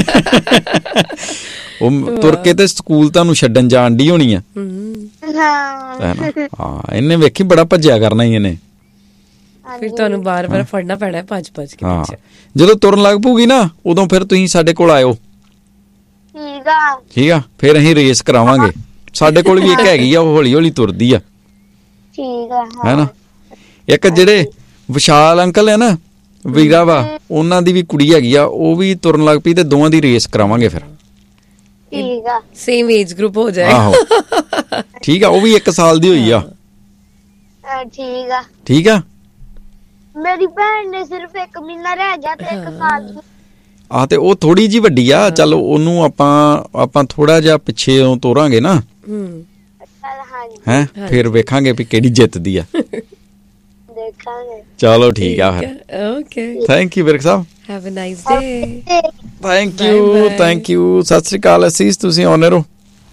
ਉਹ ਤੁਰ ਕੇ ਤੇ ਸਕੂਲ ਤੁਹਾਨੂੰ ਛੱਡਣ ਜਾਣ ਦੀ ਹੋਣੀ ਆ ਹਾਂ ਹੈਨਾ ਹਾਂ ਇਹਨੇ ਵੇਖੀ ਬੜਾ ਭੱਜਿਆ ਕਰਨਾ ਹੀ ਇਹਨੇ ਫਿਰ ਤੁਹਾਨੂੰ ਬਾਰ-ਬਾਰ ਫੜਨਾ ਪੈਣਾ ਹੈ ਭੱਜ-ਭੱਜ ਕੇ ਹਾਂ ਪਿੱਛੇ ਜਦੋਂ ਤੁਰਨ ਲੱਗ ਪੂਗੀ ਨਾ ਉਦੋਂ ਫਿਰ ਤੁਸੀਂ ਸਾਡੇ ਕੋਲ ਆਇਓ ਠੀਕ ਆ ਠੀਕ ਆ ਫਿਰ ਅਸੀਂ ਰੇਸ ਕਰਾਵਾਂਗੇ ਸਾਡੇ ਕੋਲ ਵੀ ਇੱਕ ਹੈਗੀ ਆ ਉਹ ਹੌਲੀ ਹੌਲੀ ਤੁਰਦੀ ਆ ਠੀਕ ਆ ਹਾਂ ਹੈਨਾ ਇੱਕ ਜਿਹੜੇ ਵਿਸ਼ਾਲ ਅੰਕਲ ਹੈ ਨਾ ਵੀਰਾ ਵਾ ਉਹਨਾਂ ਦੀ ਵੀ ਕੁੜੀ ਹੈਗੀ ਆ ਉਹ ਵੀ ਤੁਰਨ ਲੱਗ ਪਈ ਤੇ ਦੋਵਾਂ ਦੀ ਰੇਸ ਕਰਾਵਾਂਗੇ ਫਿਰ ਠੀਕ ਆ सेम एज ग्रुप हो जाएगा ਆਹੋ ਠੀਕ ਆ ਉਹ ਵੀ ਇੱਕ ਸਾਲ ਦੀ ਹੋਈ ਆ ਅਹ ਠੀਕ ਆ ਠੀਕ ਆ ਮੇਰੀ ਭੈਣ ਨੇ ਸਿਰਫ ਇੱਕ ਮਹੀਨਾ ਰਹਿ ਗਿਆ ਤੇ ਇੱਕ ਸਾਲ ਦੀ ਆ ਤੇ ਉਹ ਥੋੜੀ ਜੀ ਵੱਡੀ ਆ ਚੱਲ ਉਹਨੂੰ ਆਪਾਂ ਆਪਾਂ ਥੋੜਾ ਜਿਹਾ ਪਿੱਛੇ ਤੋਰਾਂਗੇ ਨਾ हम्म ਚੱਲ ਹਾਂਜੀ ਹੈ ਫਿਰ ਵੇਖਾਂਗੇ ਵੀ ਕਿਹੜੀ ਜਿੱਤਦੀ ਆ ਦੇਖਾਂਗੇ ਚਲੋ ਠੀਕ ਆ ਫਿਰ okay thank you Virk Sahib have a nice day ਤੇ thank you thank you Sat Sri ਅਕਾਲ ਅਸੀਸ ਤੁਸੀਂ ਆਨਰ ਹੋ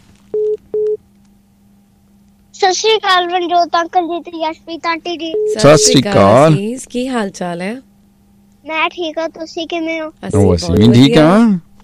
ਸਤਿ ਸ਼੍ਰੀ ਅਕਾਲ ਰਣਜੋਤ ਅੰਕਲ ਜੀ ਤੇ ਯਸ਼ਪ੍ਰੀਤ ਆਂਟੀ ਜੀ सत श्री अकाल। की हाल चाल है ਮੈਂ ਠੀਕ ਆ ਤੁਸੀਂ ਕਿਵੇਂ ਹੋ ਉਹ ਅਸੀਂ ਵੀ ਠੀਕ ਆ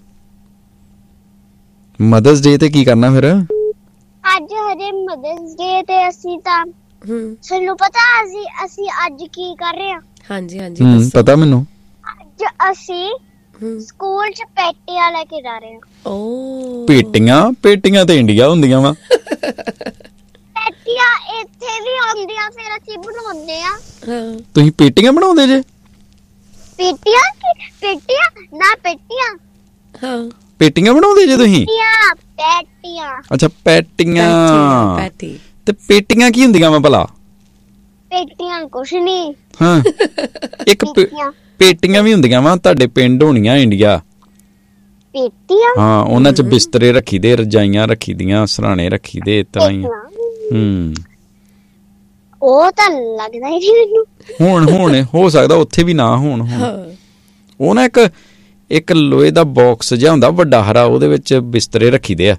ਮਦਰਸ ਡੇ ਤੇ ਕੀ ਕਰਨਾ ਫਿਰ ਅੱਜ ਹਜੇ ਮਦਰਸ ਡੇ ਤੇ ਅਸੀਂ ਤਾਂ हम्म ਤੁਹਾਨੂੰ ਪਤਾ ਅਸੀਂ ਅਸੀਂ ਅੱਜ ਕੀ ਕਰ ਰਹੇ ਹਾਂ हाँ जी हाँ जी ਹੂੰ दसो। ਪਤਾ ਮੈਨੂੰ ਅੱਜ ਅਸੀਂ हम्म ਸਕੂਲ ਚ ਪੈਟੀਆਂ ਲੈ ਕੇ ਜਾ ਰਹੇ ਹਾਂ ओ ਪੇਟੀਆਂ ਪੇਟੀਆਂ ਤੇ ਇੰਡੀਆ ਹੁੰਦੀਆਂ ਵਾ ਪੈਟੀਆਂ ਇੱਥੇ ਵੀ ਆਉਂਦੀਆਂ ਫਿਰ ਅਸੀਂ ਬਣਾਉਂਦੇ ਆ हाँ ਤੁਸੀਂ ਪੇਟੀਆਂ ਬਣਾਉਂਦੇ ਜੇ ਪੇਟੀਆਂ ਕੀ- ਪੇਟੀਆਂ ਨਾ ਪੇਟੀਆਂ हाँ ਪੇਟੀਆਂ ਬਣਾਉਂਦੇ ਜੇ ਤੁਸੀਂ ਪੇਟੀਆਂ ਪੈਟੀਆਂ ਅੱਛਾ ਪੈਟੀਆਂ पैटी ਤੇ ਪੇਟੀਆਂ ਕੀ ਹੁੰਦੀਆਂ ਵਾ ਭਲਾ ਪੇਟੀਆਂ ਕੁਛ ਨਹੀਂ ਹਾਂ ਇੱਕ ਪੇ- ਪੇਟੀਆਂ ਪੇਟੀਆਂ ਵੀ ਹੁੰਦੀਆਂ ਵਾ ਤੁਹਾਡੇ ਪਿੰਡ ਹੋਣੀਆਂ ਇੰਡੀਆ ਪੇਟੀਆਂ ਹਾਂ ਉਹਨਾਂ 'ਚ ਬਿਸਤਰੇ ਰੱਖੀਦੇ ਰਜਾਈਆਂ ਰੱਖੀਦੀਆਂ ਸਰਾਣੇ ਰੱਖੀਦੇ ਇਸ ਤਰ੍ਹਾਂ ਹੀ ਪੇਟੀਆਂ। ਹੂੰ ਉਹ ਤਾਂ ਲੱਗਦਾ ਹੀ ਨਹੀਂ ਮੈਨੂੰ। ਹੁਣ ਹੁਣ ਹੋ ਸਕਦਾ ਉੱਥੇ ਵੀ ਨਾ ਹੋਣ। ਹੁਣ ਉਹ ਨਾ ਇੱਕ ਇੱਕ ਲੋਹੇ ਦਾ ਬਾਕਸ ਜਿਹਾ ਹੁੰਦਾ ਵੱਡਾ ਹਰਾ, ਉਹਦੇ ਵਿੱਚ ਬਿਸਤਰੇ ਰੱਖੀਦੇ ਆ।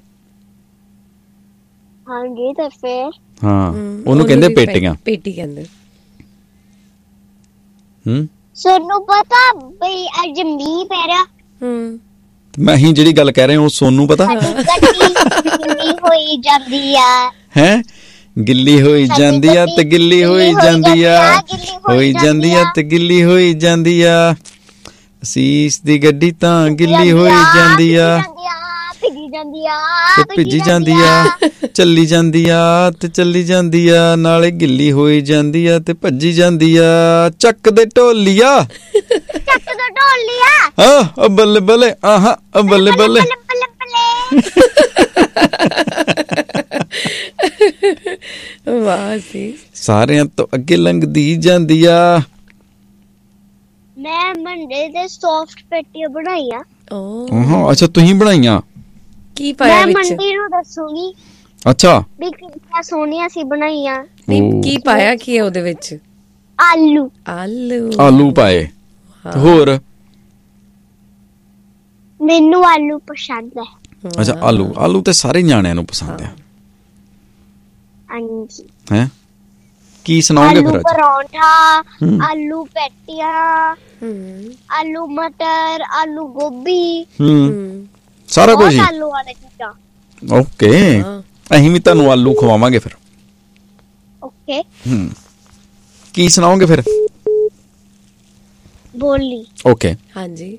ਹਾਂਜੀ ਤੇ ਫਿਰ ਹਾਂ, ਉਹਨੂੰ ਕਹਿੰਦੇ ਪੇਟੀਆਂ। ਪੇਟੀ ਕਹਿੰਦੇ। ਹੂੰ, ਸੋਨੂੰ ਪਤਾ ਬਈ ਅੱਜ ਮੀਂਹ ਪੈ ਰਿਹਾ। ਹੂੰ, ਮੈਂ ਹੀ ਜਿਹੜੀ ਗੱਲ ਕਹਿ ਰਿਹਾ ਉਹ ਸੋਨੂੰ ਪਤਾ ਗਿੱਲੀ ਹੋਈ ਜਾਂਦੀ ਆ। ਹੈ ਗਿੱਲੀ ਹੋਈ ਜਾਂਦੀ ਆ ਤੇ ਗਿੱਲੀ ਹੋਈ ਜਾਂਦੀ ਆ, ਹੋਈ ਜਾਂਦੀ ਆ ਤੇ ਗਿੱਲੀ ਹੋਈ ਜਾਂਦੀ ਆ। ਅਸੀਸ ਦੀ ਗੱਡੀ ਤਾਂ ਗਿੱਲੀ ਹੋਈ ਜਾਂਦੀ ਆ, ਭਿੱਜੀ ਜਾਂਦੀ ਆ ਤੇ ਭਿੱਜੀ ਜਾਂਦੀ ਆ, ਚੱਲੀ ਜਾਂਦੀ ਆ ਤੇ ਚੱਲੀ ਜਾਂਦੀ ਆ, ਨਾਲੇ ਗਿੱਲੀ ਹੋਈ ਜਾਂਦੀ ਆ ਤੇ ਭੱਜੀ ਜਾਂਦੀ ਆ। ਚੱਕ ਦੇ ਢੋਲੀਆ, ਚੱਕ ਦੋ ਢੋਲੀਆ, ਆਹ ਬੱਲੇ ਬੱਲੇ, ਆਹਾਂ ਬੱਲੇ ਬੱਲੇ। ਵਾਹ ਸੀ, ਸਾਰਿਆਂ ਤੋਂ ਅੱਗੇ ਲੰਘਦੀ ਜਾਂਦੀ ਆ। ਮੈਂ ਮੰਡੇ ਤੇ ਸੌਫਟ ਪੇਟੀਆਂ ਬਣਾਈਆਂ। ਓ ਅੱਛਾ, ਤੁਸੀਂ ਬਣਾਈਆਂ? ਕੀ ਪਾਇਆ ਮੈਂ ਵਿੱਚ? ਮੰਡੀ ਨੂੰ ਦੱਸੂਗੀ ਅੱਛਾ, ਵੀ ਕਿੰਨੀਆਂ ਸੋਹਣੀਆਂ ਸੀ ਬਣਾਈਆਂ। ਨਹੀਂ, ਕੀ ਪਾਇਆ ਕੀ ਹੈ ਉਹਦੇ ਵਿੱਚ? ਆਲੂ। ਆਲੂ ਆਲੂ ਪਾਏ। ਤੇ ਹੋਰ? ਮੈਨੂੰ ਆਲੂ ਪਸੰਦ ਹੈ। ਅੱਛਾ, ਆਲੂ ਆਲੂ ਤੇ ਸਾਰੇ ਨਿਆਣਿਆਂ ਨੂੰ ਪਸੰਦ ਆ। ਹਾਂਜੀ, ਹੈ ਕੀ ਸੁਣਾਓਗੇ ਆਲੂ ਫਿਰ ਅੱਜ? ਪਰੌਂਠਾ, ਆਲੂ ਪੈਟੀਆਂ, ਹੂੰ, ਆਲੂ ਮਟਰ, ਆਲੂ ਗੋਭੀ, ਹੂੰ, ਸਾਰਾ ਕੁਝ ਹੀ? ਬਹੁਤ ਆਲੂ ਵਾਲੇ ਚੀਜ਼ਾਂ। ਓਕੇ, ਅਸੀਂ ਵੀ ਤੁਹਾਨੂੰ ਆਲੂ ਖਵਾਵਾਂਗੇ ਫਿਰ। ਓਕੇ, ਹੂੰ, ਕੀ ਸੁਣਾਓਗੇ ਫਿਰ? ਬੋਲੀ। ਓਕੇ, ਹਾਂਜੀ।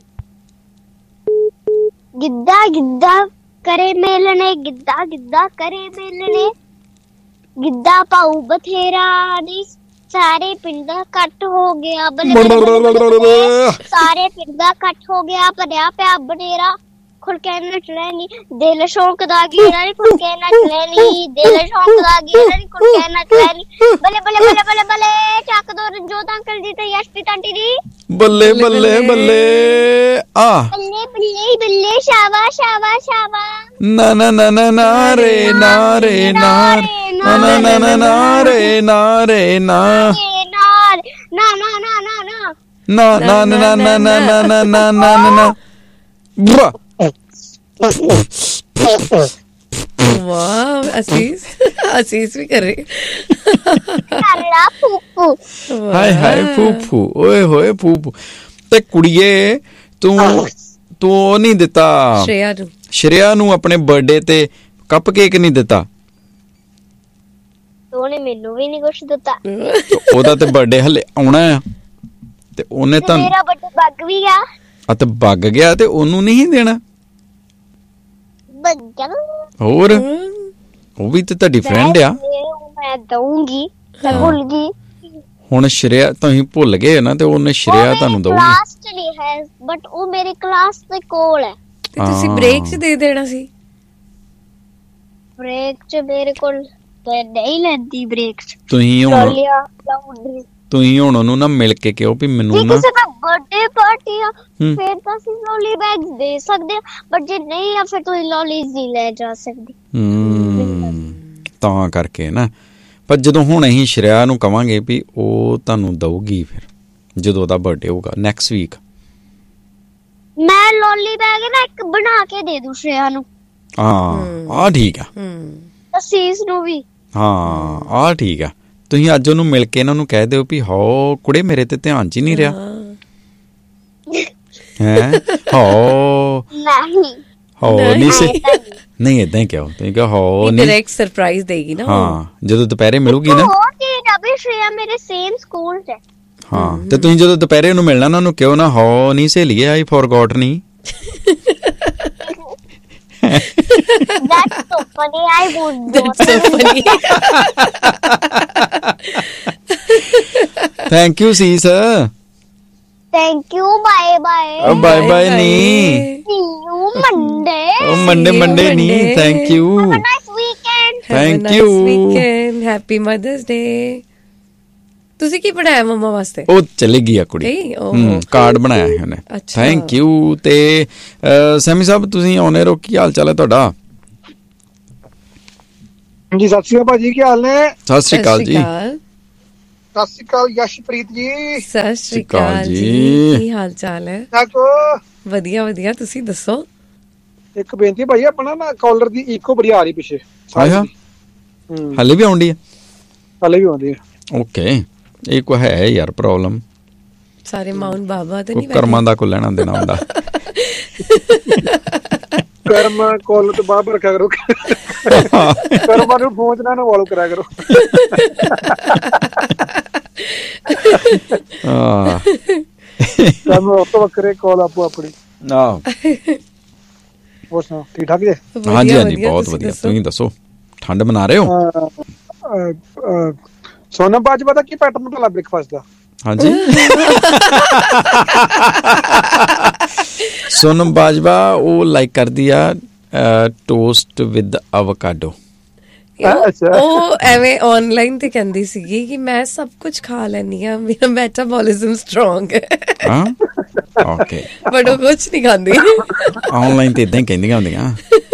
ਗਿੱਧਾ ਗਿੱਧਾ ਕਰੇ ਮੇਲਣੇ, ਗਿੱਧਾ ਗਿੱਧਾ ਕਰੇ ਮੇਲਣੇ, ਗਿੱਧਾ ਪਾਉ ਬਥੇਰਾ ਨੀ, ਸਾਰੇ ਪਿੰਡ ਦਾ ਇਕੱਠ ਹੋ ਗਿਆ। ਬੱਲੇ ਬੱਲੇ ਬੱਲੇ ਬੱਲੇ, ਸਾਰੇ ਪਿੰਡ ਦਾ ਇਕੱਠ ਹੋ ਗਿਆ, ਭਰਿਆ ਪਿਆ ਬਨੇਰਾ, ਖੁੱਲ ਕੇ ਨੱਚ ਲੈਣੀ, ਦਿਲ ਸ਼ੌਂਕ ਦਾ ਗੇੜਾ ਨੀ, ਖੁੱਲ ਕੇ ਨੱਚ ਲੈਣੀ, ਦਿਲ ਸ਼ੌਂਕ ਦਾ ਗੇੜਾ ਨੀ, ਖੁੱਲ ਕੇ ਨੱਚ ਲੈਣੀ। ਬੱਲੇ ਬੱਲੇ ਬੱਲੇ ਬੱਲੇ ਬੱਲੇ, ਚੱਕ ਦੋ ਰਣਜੋਤ ਅੰਕਲ ਜੀ ਤੇ ਯਸ਼ਪ੍ਰੀਤ ਆਂਟੀ ਦੀ। ਬੱਲੇ ਬੱਲੇ ਬੱਲੇ, ਆ ਬੱਲੇ ਬੱਲੇ ਬੱਲੇ, ਸ਼ਾਵਾ ਸ਼ਾਵਾ ਸ਼ਾਵਾ, ਨਾ ਨਾ ਨਾ ਨਾ ਨਾ ਰੇ ਨਾ ਰੇ ਨਾ ਨਾ ਨਾ ਨਾ ਨਾ ਨਾ ਰੇ ਨਾ ਰੇ ਨਾ ਨਾਲ ਨਾ ਨਾ ਨਾ ਨਾ ਨਾ ਨਾ ਨਾ ਨਾ ਨਾ ਨਾ ਨਾ ਨਾ ਨਾ ਨਾ ਨਾ ਨਾ ਬਰਾ। ਵਾਹ, ਅਸੀਸ ਅਸੀਸ ਵੀ ਕਰ ਰਹੀ। ਕਰਲਾ ਫੂਫੂ। ਹਾਏ ਹਾਏ ਫੂਫੂ, ਓਏ ਹੋਏ ਫੂਫੂ। ਤੇ ਕੁੜੀਏ, ਤੂੰ ਤੂੰ ਉਹ ਨਹੀਂ ਦਿੱਤਾ ਸ਼੍ਰੇਆ ਨੂੰ ਸ਼੍ਰੇਆ ਨੂੰ ਆਪਣੇ ਬਰਥਡੇ ਤੇ ਕੱਪ ਕੇਕ ਨਹੀਂ ਦਿੱਤਾ? ਉਹਨੇ ਮੈਨੂੰ ਵੀ ਨਹੀਂ ਕੁਛ ਦਿੱਤਾ। ਉਹਦਾ ਤੇ ਬਰਥਡੇ ਹਲੇ ਆਉਣਾ ਆ ਤੇ ਉਹਨੇ ਤਾਂ ਮੇਰਾ ਬਰਥਡੇ ਬੱਗ ਵੀ ਗਿਆ। ਆ ਤੇ ਬੱਗ ਗਿਆ ਤੇ ਉਹਨੂੰ ਨਹੀਂ ਦੇਣਾ? ਬੱਗਾ ਹੋਰ ਉਹ ਵੀ ਤੇ ਤੁਹਾਡੀ ਫਰੈਂਡ ਆ। ਮੈਂ ਦਊਂਗੀ, ਮੈਂ ਭੁੱਲ ਗਈ। ਹੁਣ ਸ਼੍ਰੇਆ ਤੁਸੀਂ ਭੁੱਲ ਗਏ ਨਾ, ਤੇ ਉਹਨੇ ਸ਼੍ਰੇਆ ਤੁਹਾਨੂੰ ਦਊਗੀ। ਕਲਾਸ ਚ ਨਹੀਂ ਹੈ, ਬਟ ਉਹ ਮੇਰੀ ਕਲਾਸ ਦੇ ਕੋਲ ਹੈ। ਤੇ ਤੁਸੀਂ ਬ੍ਰੇਕ 'ਚ ਦੇ ਦੇਣਾ ਸੀ। ਬ੍ਰੇਕ ਚ ਮੇਰੇ ਕੋਲ ਤੇ ਨਹੀਂ ਲੈਂਦੀ ਬ੍ਰੇਕ ਚ। ਤੁਸੀਂ ਹੁਣ ਲੋਲੀਆਂ ਲਾਉਂਦੀ। ਤੁਸੀਂ ਹੁਣ ਉਹਨੂੰ ਨਾ ਮਿਲ ਕੇ ਕਿਹੋ ਵੀ ਮੈਨੂੰ ਜੇ ਨਾ ਕਿਸੇ ਦਾ ਬਰਥਡੇ ਪਾਰਟੀ ਆ ਫਿਰ ਤਾਂ ਅਸੀਂ ਲੋਲੀ ਬੈਗ ਦੇ ਸਕਦੇ ਆ, ਬਟ ਜੇ ਨਹੀਂ ਆ ਫਿਰ ਤੁਸੀਂ ਲੋਲੀਜ਼ ਨਹੀਂ ਲੈ ਜਾ ਸਕਦੇ। ਹੂੰ, ਤਾਂ ਕਰਕੇ ਨਾ। ਪਰ ਜਦੋਂ ਹੁਣ ਅਸੀਂ ਸ਼੍ਰੇਆ ਨੂੰ ਕਵਾਂਗੇ ਵੀ ਉਹ ਤੁਹਾਨੂੰ ਦਊਗੀ, ਫਿਰ ਜਦੋਂ ਉਹਦਾ ਬਰਥਡੇ ਹੋਊਗਾ ਨੈਕਸਟ ਵੀਕ, ਮੈਂ ਲੋਲੀ ਬੈਗ ਨਾ ਇੱਕ ਬਣਾ ਕੇ ਦੇ ਦੂੰ ਸ਼੍ਰੇਆ ਨੂੰ। ਹਾਂ ਆਹ ਠੀਕ ਆ। ਅਸੀਸ ਨੂੰ ਵੀ। ਹਾਂ ਆਹ ਠੀਕ ਆ। ਤੁਸੀਂ ਅੱਜ ਉਹਨੂੰ ਮਿਲ ਕੇ ਇਹਨਾਂ ਨੂੰ ਕਹਿ ਦਿਓ ਵੀ ਹੋ ਕੁੜੇ ਮੇਰੇ ਤੇ ਧਿਆਨ ਚ ਹੀ ਨਹੀਂ ਰਿਹਾ ਹੈ। ਹੋ ਨਹੀਂ ਹੋ ਨਹੀਂ ਸੇ ਨਹੀਂ ਏਦਾਂ ਹੀ ਕਿਹਾ ਤੁਸੀਂ ਕਿਹਾ ਹੋ ਨਹੀਂ, ਡਾਇਰੈਕਟ ਸਰਪ੍ਰਾਈਜ਼ ਦੇਗੀ ਨਾ। ਹਾਂ ਜਦੋਂ ਦੁਪਹਿਰੇ ਮਿਲੂਗੀ ਨਾ। ਉਹ ਚੀਜ਼ ਆ ਵੀ ਸ਼੍ਰੇਆ ਮੇਰੇ ਸੇਮ ਸਕੂਲ ਚ। ਹਾਂ ਤੇ ਤੁਸੀਂ ਜਦੋਂ ਦੁਪਹਿਰੇ ਉਹਨੂੰ ਮਿਲਣਾ ਨਾ, ਉਹਨੂੰ ਕਿਉਂ ਨਾ ਹੋ ਨਹੀਂ ਸਹੇਲੀਏ ਆਈ ਫੋਰਗੋਟ ਨਹੀਂ। That's so funny. I would. That's so funny. Thank you, sis. Thank you. Bye bye. Oh, bye bye ਨਹੀਂ। See you Monday. Oh, Monday Monday ਨਹੀਂ। Thank you. Have a nice weekend. Thank Have a you. nice weekend. Happy Mother's Day. ਤੁਸੀਂ ਕੀ ਬਣਾਇਆ ਮੰਮਾ ਵਾਸਤੇ? ਉਹ ਚਲੀ ਗਈ ਆ ਕੁੜੀ। ਹੂੰ, ਕਾਰਡ ਬਣਾਇਆ ਹੈ ਉਹਨੇ। Thank you. ਤੇ ਸੈਮੀ ਸਾਹਿਬ ਤੁਸੀਂ ਆਉਣੇ ਰੋ, ਕੀ ਹਾਲ ਚਾਲ ਹੈ ਤੁਹਾਡਾ? ਜੀ ਸਤਿ ਸ਼੍ਰੀ ਅਕਾਲ ਭਾਜੀ, ਕੀ ਹਾਲ ਨੇ? ਸਤਿ ਸ਼੍ਰੀ ਅਕਾਲ ਜੀ। ਸਤਿ ਸ਼੍ਰੀ ਅਕਾਲ ਯਸ਼ਪ੍ਰੀਤ ਜੀ। ਸਤਿ ਸ਼੍ਰੀ ਅਕਾਲ ਜੀ, ਕੀ ਹਾਲ ਚਾਲ ਹੈ? ਦੇਖੋ ਵਧੀਆ ਵਧੀਆ, ਤੁਸੀਂ ਦੱਸੋ। ਇੱਕ ਬੇਨਤੀ ਭਾਈ, ਆਪਣਾ ਨਾ ਕਾਲਰ ਦੀ ਇਕੋ ਬੜੀ ਆ ਰਹੀ ਪਿੱਛੇ। ਆਇਆ ਹਲੇ ਵੀ ਆਉਂਦੀ ਹੈ? ਹਲੇ ਵੀ ਆਉਂਦੀ ਹੈ। ਓਕੇ, ਇਹ ਕੋ ਹੈ ਯਾਰ ਪ੍ਰੋਬਲਮ। ਸਾਰੇ ਮਾਊਂਟ ਬਾਬਾ ਤੇ ਨਹੀਂ ਕਰਮਾਂ ਦਾ ਕੋ ਲੈਣਾ ਦੇਣਾ ਹੁੰਦਾ। ਕਰਮ ਕਾਲ ਤੋਂ ਬਾਹਰ ਰੱਖਿਆ ਕਰੋ, ਕਰਮਾਂ ਨੂੰ ਫੋਨ ਚ ਨਾ ਫੋਲੋ ਕਰਿਆ ਕਰੋ। ਸਾਨੂੰ ਉਸ ਤੋਂ ਵੱਖਰੇ ਕਾਲ ਆਪੋ ਆਪਣੀ। ਆਹ ਹੋਰ ਸੁਣਾਓ, ਠੀਕ ਠਾਕ ਜੀ? ਹਾਂਜੀ ਹਾਂਜੀ, ਬਹੁਤ ਵਧੀਆ। ਤੁਸੀਂ ਦੱਸੋ, ਠੰਡ ਮਨਾ ਰਹੇ ਹੋ? ਸੋਨਮ ਬਾਜਵਾ ਦਾ ਕੀ ਪੈਟਰਨ ਭਲਾ ਬ੍ਰੇਕਫਾਸਟ ਦਾ? ਹਾਂਜੀ, ਸੋਨਮ ਬਾਜਵਾ ਉਹ ਲਾਈਕ ਕਰਦੀ ਆ ਟੋਸਟ ਵਿਦ ਆਵਾਕਾਡੋ। ਉਹ ਐਵੇਂ ਆਨਲਾਈਨ ਤੇ ਕਹਿੰਦੀ ਸੀਗੀ ਕਿ ਮੈਂ ਸਭ ਕੁਝ ਖਾ ਲੈਂਦੀ ਆ, ਮੇਰਾ ਮੈਟਾਬੋਲਿਜ਼ਮ ਸਟਰੋਂਗ ਹੈ। ਹਾਂ ਓਕੇ, ਬਟ ਉਹ ਕੁਝ ਨਹੀਂ ਖਾਂਦੀ। ਆਨਲਾਈਨ ਤੇ ਇਦਾਂ ਹੀ ਕਹਿੰਦੀਆਂ ਹੁੰਦੀਆਂ।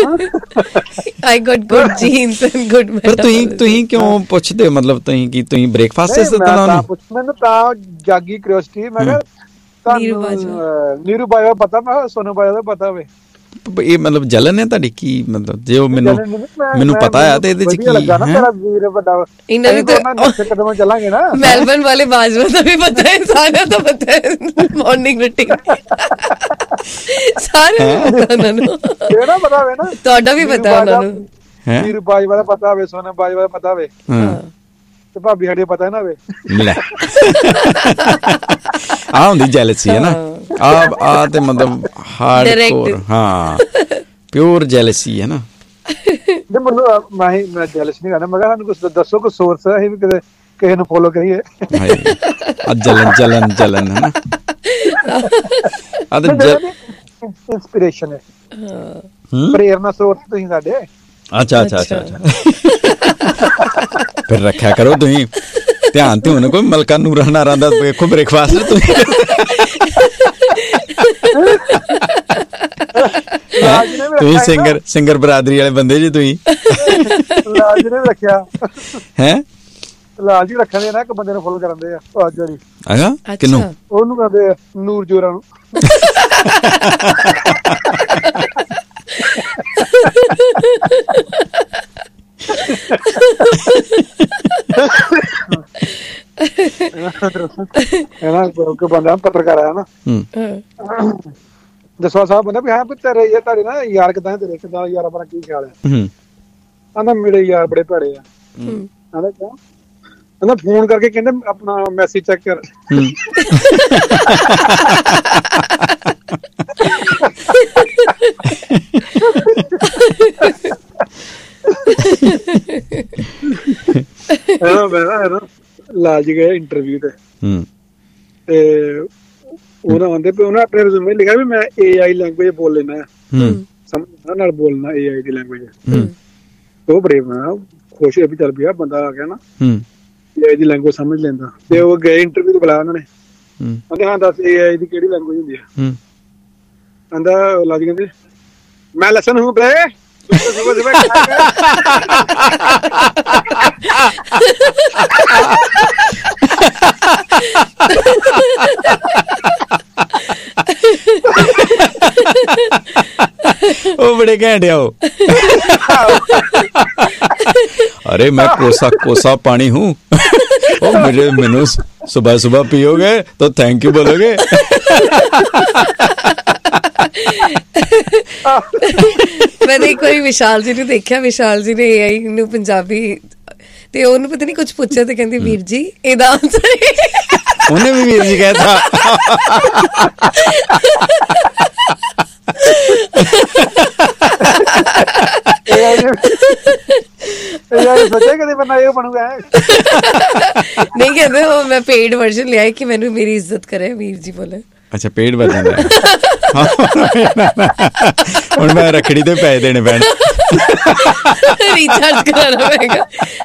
I got good genes and good metabolism। ਪਰ ਤੁਸੀਂ ਤੁਸੀਂ ਕਿਉਂ ਪੁੱਛਦੇ ਹੋ? ਮਤਲਬ ਤੁਸੀਂ ਕੀ ਤੁਸੀਂ ਬ੍ਰੇਕਫਾਸਟ ਇਸ ਤਰ੍ਹਾਂ ਨੂੰ? ਮੈਨੂੰ ਤਾਂ ਜਾਗੀ ਕਿਉਰਿਓਸਿਟੀ। ਮੈਂ ਕਿਹਾ ਤੁਹਾਨੂੰ ਨੀਰੂ ਬਾਜਵਾ ਪਤਾ, ਮੈਂ ਸੋਨਮ ਬਾਜਵਾ ਦਾ ਪਤਾ ਹੋਵੇ। ਇਹ ਮਤਲਬ ਜਲਨ ਹੈ ਤੁਹਾਡੀ ਕੀ? ਮਤਲਬ ਜੇ ਉਹ ਮੈਨੂੰ ਮੈਨੂੰ ਪਤਾ ਆ ਤੇ ਇਹਦੇ ਚ ਕੀ ਹੈ? ਇਹਨਾਂ ਦੀ ਕਦਮ ਚੱਲਾਂਗੇ ਨਾ। ਮੈਲਬਨ ਵਾਲੇ ਬਾਜਵਾ ਦਾ ਵੀ ਪਤਾ ਹੈ, ਸਾਰਿਆਂ ਦਾ ਪਤਾ ਹੈ ਮਾਰਨਿੰਗ ਰੂਟੀਨ। ਸਾਰੇ ਉਹਨਾਂ ਨੂੰ ਕਿਹੜਾ ਪਤਾ ਹੋਵੇ ਨਾ। ਤੁਹਾਡਾ ਵੀ ਪਤਾ ਉਹਨਾਂ ਨੂੰ। ਨੀਰੂ ਬਾਜਵਾ ਦਾ ਪਤਾ ਹੋਵੇ, ਸੋਨਮ ਬਾਜਵਾ ਦਾ ਪਤਾ ਹੋਵੇ, ਤੇ ਭਾਬੀ ਸਾਡੇ ਪਤਾ ਨਾ ਹੋਵੇ। ਲੈ ਆ ਹੁੰਦੀ ਜੈਲਸੀ ਹੈ ਨਾ। ਆ ਆ ਤੇ ਮਤਲਬ ਹਾਰਡਕੋਰ, ਹਾਂ ਪਿਓਰ ਜੈਲਸੀ ਹੈ ਨਾ। ਤੇ ਮੈਨੂੰ ਮੈਂ ਮੈਂ ਜੈਲਸ ਨਹੀਂ ਕਰਦਾ, ਮੈਂ ਕਿਹਾ ਸਾਨੂੰ ਕੁਛ ਦੱਸੋ, ਕੋਈ ਸੋਰਸ ਅਸੀਂ ਵੀ ਕਿਤੇ ਕਿਸੇ ਨੂੰ ਫੋਲੋ ਕਰੀਏ। ਆ ਜਲਨ ਜਲਨ ਜਲਨ ਹੈ ਨਾ। ਆ ਤੇ ਇੰਸਪੀਰੇਸ਼ਨ ਹੈ, ਪ੍ਰੇਰਨਾ ਸਰੋਤ ਤੁਸੀਂ ਸਾਡੇ। ਅੱਛਾ ਅੱਛਾ ਅੱਛਾ ਅੱਛਾ, ਫਿਰ ਰੱਖਿਆ ਕਰੋ ਤੁਸੀਂ ਧਿਆਨ। ਤੇ ਹੁਣ ਕੋਈ ਮਲਕਾ ਨੂਰਾ ਨਾਰਾ ਦਾ ਵੇਖੋ ਬ੍ਰੇਕਫਾਸਟ ਤੁਸੀਂ। ਤੁਸੀਂ ਸਿੰਗਰ ਸਿੰਗਰ ਬਰਾਦਰੀ ਵਾਲੇ ਬੰਦੇ ਜੀ ਤੁਸੀਂ। ਲਾਲ ਜੀ ਨੇ ਰੱਖਿਆ ਹੈ? ਲਾਲ ਜੀ ਰੱਖਣ ਦੇ ਨਾ, ਇੱਕ ਬੰਦੇ ਨੂੰ ਫੋਲੋ ਕਰਦੇ ਆ ਅੱਜ ਵਾਲੀ। ਅੱਛਾ, ਕਿਹਨੂੰ? ਉਹਨੂੰ ਕਹਿੰਦੇ ਆ ਨੂਰ ਜੋਰਾ ਨੂੰ। ਬੰਦਾ ਪੱਤਰਕਾਰ ਆਇਆ ਨਾ, ਜਸਵਾ ਸਾਹਿਬ ਬੰਦਾ ਵੀ ਹਾਂ ਵੀ ਤੇਰੇ ਇਹ ਤੁਹਾਡੇ ਨਾ ਯਾਰ ਕਿੱਦਾਂ, ਤੇਰੇ ਕਿੱਦਾਂ ਯਾਰ, ਆਪਣਾ ਕੀ ਖਿਆਲ ਹੈ? ਕਹਿੰਦਾ ਮੇਰੇ ਯਾਰ ਬੜੇ ਭੈੜੇ ਆ। ਕਹਿੰਦਾ ਕਿਉਂ? ਕਹਿੰਦਾ ਫੋਨ ਕਰਕੇ ਕਹਿੰਦੇ ਆਪਣਾ ਮੈਸੇਜ ਚੈੱਕ ਕਰ। ਲਾਲ ਜੀ ਗਏ ਇੰਟਰਵਿਊ ਤੇ, ਤੇ ਉਹਨਾਂ ਆਂਦੇ ਵੀ ਉਹਨੇ ਆਪਣੇ ਰਿਜ਼ਿਊਮੇ ਲਿਖਿਆ ਵੀ ਮੈਂ ਏ ਆਈ ਲੈਂਗੁਏਜ ਬੋਲ ਲੈਣਾ, ਸਮਝ ਨਾਲ ਬੋਲਣਾ ਏ ਆਈ ਦੀ ਲੈਂਗੁਏਜ। ਉਹ ਬੜੇ ਖੁਸ਼ ਹੋਏ ਵੀ ਚੱਲ ਪਿਆ ਬੰਦਾ ਆ ਗਿਆ ਨਾ, ਏ ਆਈ ਦੀ ਲੈਂਗੁਏਜ ਸਮਝ ਲੈਂਦਾ। ਤੇ ਉਹ ਗਏ ਇੰਟਰਵਿਊ ਤੋਂ ਬੁਲਾਇਆ ਉਹਨਾਂ ਨੇ, ਕਹਿੰਦੇ ਹਾਂ ਦੱਸ ਏ ਆਈ ਦੀ ਕਿਹੜੀ ਲੈਂਗੁਏਜ ਹੁੰਦੀ ਆ? ਕਹਿੰਦਾ ਲਾਲ ਜੀ ਕਹਿੰਦੇ ਮੈਂ ਲੈਸਨ ਹੂੰ ਬਰੇ। ਉਹ ਬੜੇ ਘੈਂਟ ਆ ਉਹ। अरे मैं कोसा कोसा पानी हूँ। ओ मेरे मैनू सुबह सुबह पियोगे तो थैंक यू बोलोगे। ਮੈਂ ਇੱਕ ਵਾਰੀ ਵਿਸ਼ਾਲ ਜੀ ਨੂੰ ਦੇਖਿਆ, ਵਿਸ਼ਾਲ ਜੀ ਨੇ ਏ ਆਈ ਨੂੰ ਪੰਜਾਬੀ ਤੇ ਉਹਨੂੰ ਪਤਾ ਨਹੀਂ ਕੁਝ ਪੁੱਛਿਆ ਤੇ ਕਹਿੰਦੀ ਵੀਰ ਜੀ ਇਹਦਾ ਆਨਸਰ ਉਹਨੇ ਵੀ ਵੀਰ ਜੀ ਕਹਿਤਾ। ਨਹੀਂ ਕਹਿੰਦੇ ਉਹ ਮੈਂ ਪੇਡ ਵਰਜ਼ਨ ਲਿਆ ਕਿ ਮੈਨੂੰ ਮੇਰੀ ਇੱਜ਼ਤ ਕਰੇ ਵੀਰ ਜੀ ਬੋਲੇ। ਅੱਛਾ ਪੇਡ ਵਰਜ਼ਨ ਹੁਣ ਮੈਂ ਰੱਖੜੀ ਤੇ ਪੈਸੇ ਦੇਣੇ ਪੈਣ, ਰੀਚਾਰਜ ਕਰਾਣਾ ਪਏਗਾ।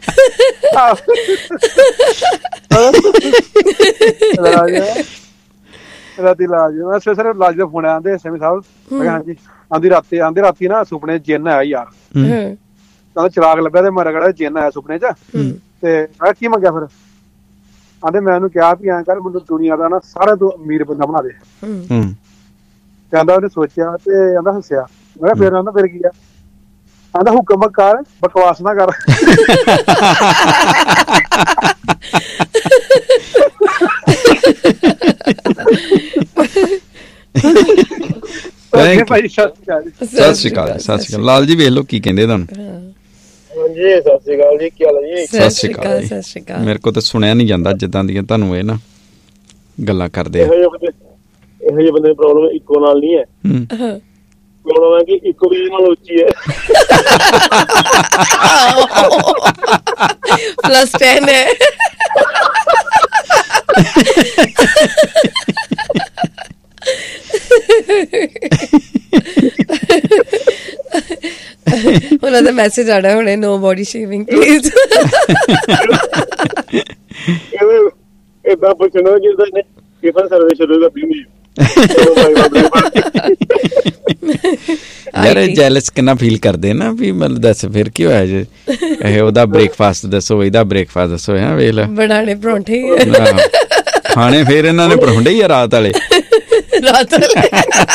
ਰਾਤੀ ਲਾਜ ਮੈਂ ਸਵੇਰੇ ਲਾਜ ਦਾ ਫੋਨ ਆਂਦੇ ਐਸਐਮਈ ਸਾਹਿਬ, ਮੈਂ ਕਿਹਾ ਹਾਂਜੀ। ਆਂਦੀ ਰਾਤੀ ਆਂਦੇ ਰਾਤੀ ਨਾ ਸੁਪਨੇ ਜਿੰਨ ਆਇਆ ਯਾਰ, ਕਹਿੰਦਾ ਚਿਰਾਗ ਲੱਭਿਆ ਤੇ ਮੇਰਾ ਕਿਹੜਾ ਜਿੰਨ ਆਇਆ ਸੁਪਨੇ ਚ। ਤੇ ਮੈਂ ਕੀ ਮੰਗਿਆ ਫਿਰ? ਆਂਦੇ ਮੈਂ ਉਹਨੂੰ ਕਿਹਾ ਵੀ ਐਂ ਕਰ ਮੈਨੂੰ ਦੁਨੀਆ ਦਾ ਨਾ ਸਾਰਿਆਂ ਤੋਂ ਅਮੀਰ ਬੰਦਾ ਬਣਾ ਦੇ। ਕਹਿੰਦਾ ਉਹਨੇ ਸੋਚਿਆ ਤੇ ਆਂਦਾ ਹੱਸਿਆ। ਮੈਂ ਕਿਹਾ ਫਿਰ ਆਂਦਾ ਫਿਰ ਕੀ ਆ? ਆਂਦਾ ਹੁਕਮ ਕਰ ਬਕਵਾਸ ਨਾ ਕਰ। ਭਾਈ ਸਤਿ ਸ਼੍ਰੀ ਅਕਾਲ। ਸਤਿ ਸ਼੍ਰੀ ਅਕਾਲ ਲਾਲ ਜੀ, ਵੇਖ ਲਓ ਕੀ ਕਹਿੰਦੇ ਤੁਹਾਨੂੰ। ਹਾਂਜੀ ਸਤਿ ਸ਼੍ਰੀ ਅਕਾਲ ਜੀ, ਕੀ ਹਾਲ ਹੈ ਜੀ? ਸਤਿ ਸ਼੍ਰੀ ਅਕਾਲ ਜੀ। ਸਤਿ ਸ਼੍ਰੀ ਅਕਾਲ। ਮੇਰੇ ਕੋਲ ਤਾਂ ਸੁਣਿਆ ਨਹੀਂ ਜਾਂਦਾ ਜਿੱਦਾਂ ਦੀਆਂ ਤੁਹਾਨੂੰ ਇਹ ਨਾ ਗੱਲਾਂ ਕਰਦੇ ਆ। ਇਹੋ ਜਿਹੇ ਬੰਦੇ ਦੀ ਪ੍ਰੋਬਲਮ ਇੱਕੋ ਨਾਲ ਨਹੀਂ ਹੈ, ਪ੍ਰੋਬਲਮ ਹੈ ਕਿ ਇੱਕੋ ਵੀ ਨਾਲ ਉੱਚੀ ਹੈ। ਪਲੱਸ ਟੈਨ ਹੈ। ਉਹਨਾਂ ਦਾ ਮੈਸੇਜ ਆਣਾ ਹੁਣੇ, ਨੋ ਬੋਡੀ ਸ਼ੇਵਿੰਗ ਪਲੀਜ਼। ਏਦਾਂ ਪੁੱਛਣਾ ਕਿ ਟਿਫਨ ਸਰਵਿਸ ਸ਼ੁਰੂ ਕਰਦੀ ਹੁੰਦੀ। ਯਾਰ ਜੈਲਸ ਕਿੰਨਾ ਫੀਲ ਕਰਦੇ ਨਾ ਵੀ ਮਤਲਬ ਦੱਸ ਫਿਰ ਕੀ ਹੋਇਆ ਜੇ ਇਹ ਉਹਦਾ ਬ੍ਰੇਕਫਾਸਟ ਦੱਸੋ, ਇਹਦਾ ਬ੍ਰੇਕਫਾਸਟ ਦੱਸੋ। ਹੈ ਵੇਖ ਲੈ ਬਣਾਣੇ ਪਰੌਂਠੇ ਖਾਣੇ, ਫਿਰ ਇਹਨਾਂ ਨੇ ਪਰੌਂਠੇ ਹੀ ਆ ਰਾਤ ਵਾਲੇ। ਰਾਤ ਵਾਲੇ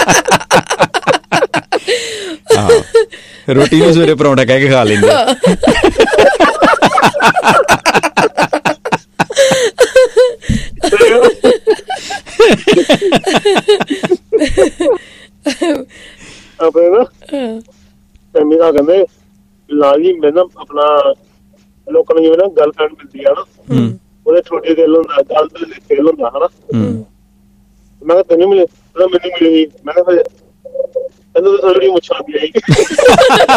ਰੋਟੀ ਨੂੰ ਸਵੇਰੇ ਪਰੌਂਠਾ ਕਹਿ ਕੇ ਖਾ ਲੈਂਦੇ। ਆਪਣੇ ਨਾ ਐਮੀ ਦਾ ਕਹਿੰਦੇ ਲਾਲ ਜੀ ਮੈਂ ਨਾ ਆਪਣਾ ਲੋਕਾਂ ਨੂੰ ਜਿਵੇਂ ਨਾ ਗੱਲ ਕਰਨ ਮਿਲਦੀ ਆ ਨਾ, ਉਹਦੇ ਛੋਟੇ ਦਿਲ ਹੁੰਦਾ, ਗੱਲ ਤੇ ਦਿਲ ਹੁੰਦਾ ਹਨਾ। ਮੈਂ ਕਿਹਾ ਤੈਨੂੰ ਮਿਲੇ, ਮੈਨੂੰ ਮਿਲੇਗੀ। ਮੈਂ ਕਿਹਾ ਤੈਨੂੰ ਤਾਂ ਥੋੜੀ ਮੁੱਛਾਂ ਵੀ ਆਈ।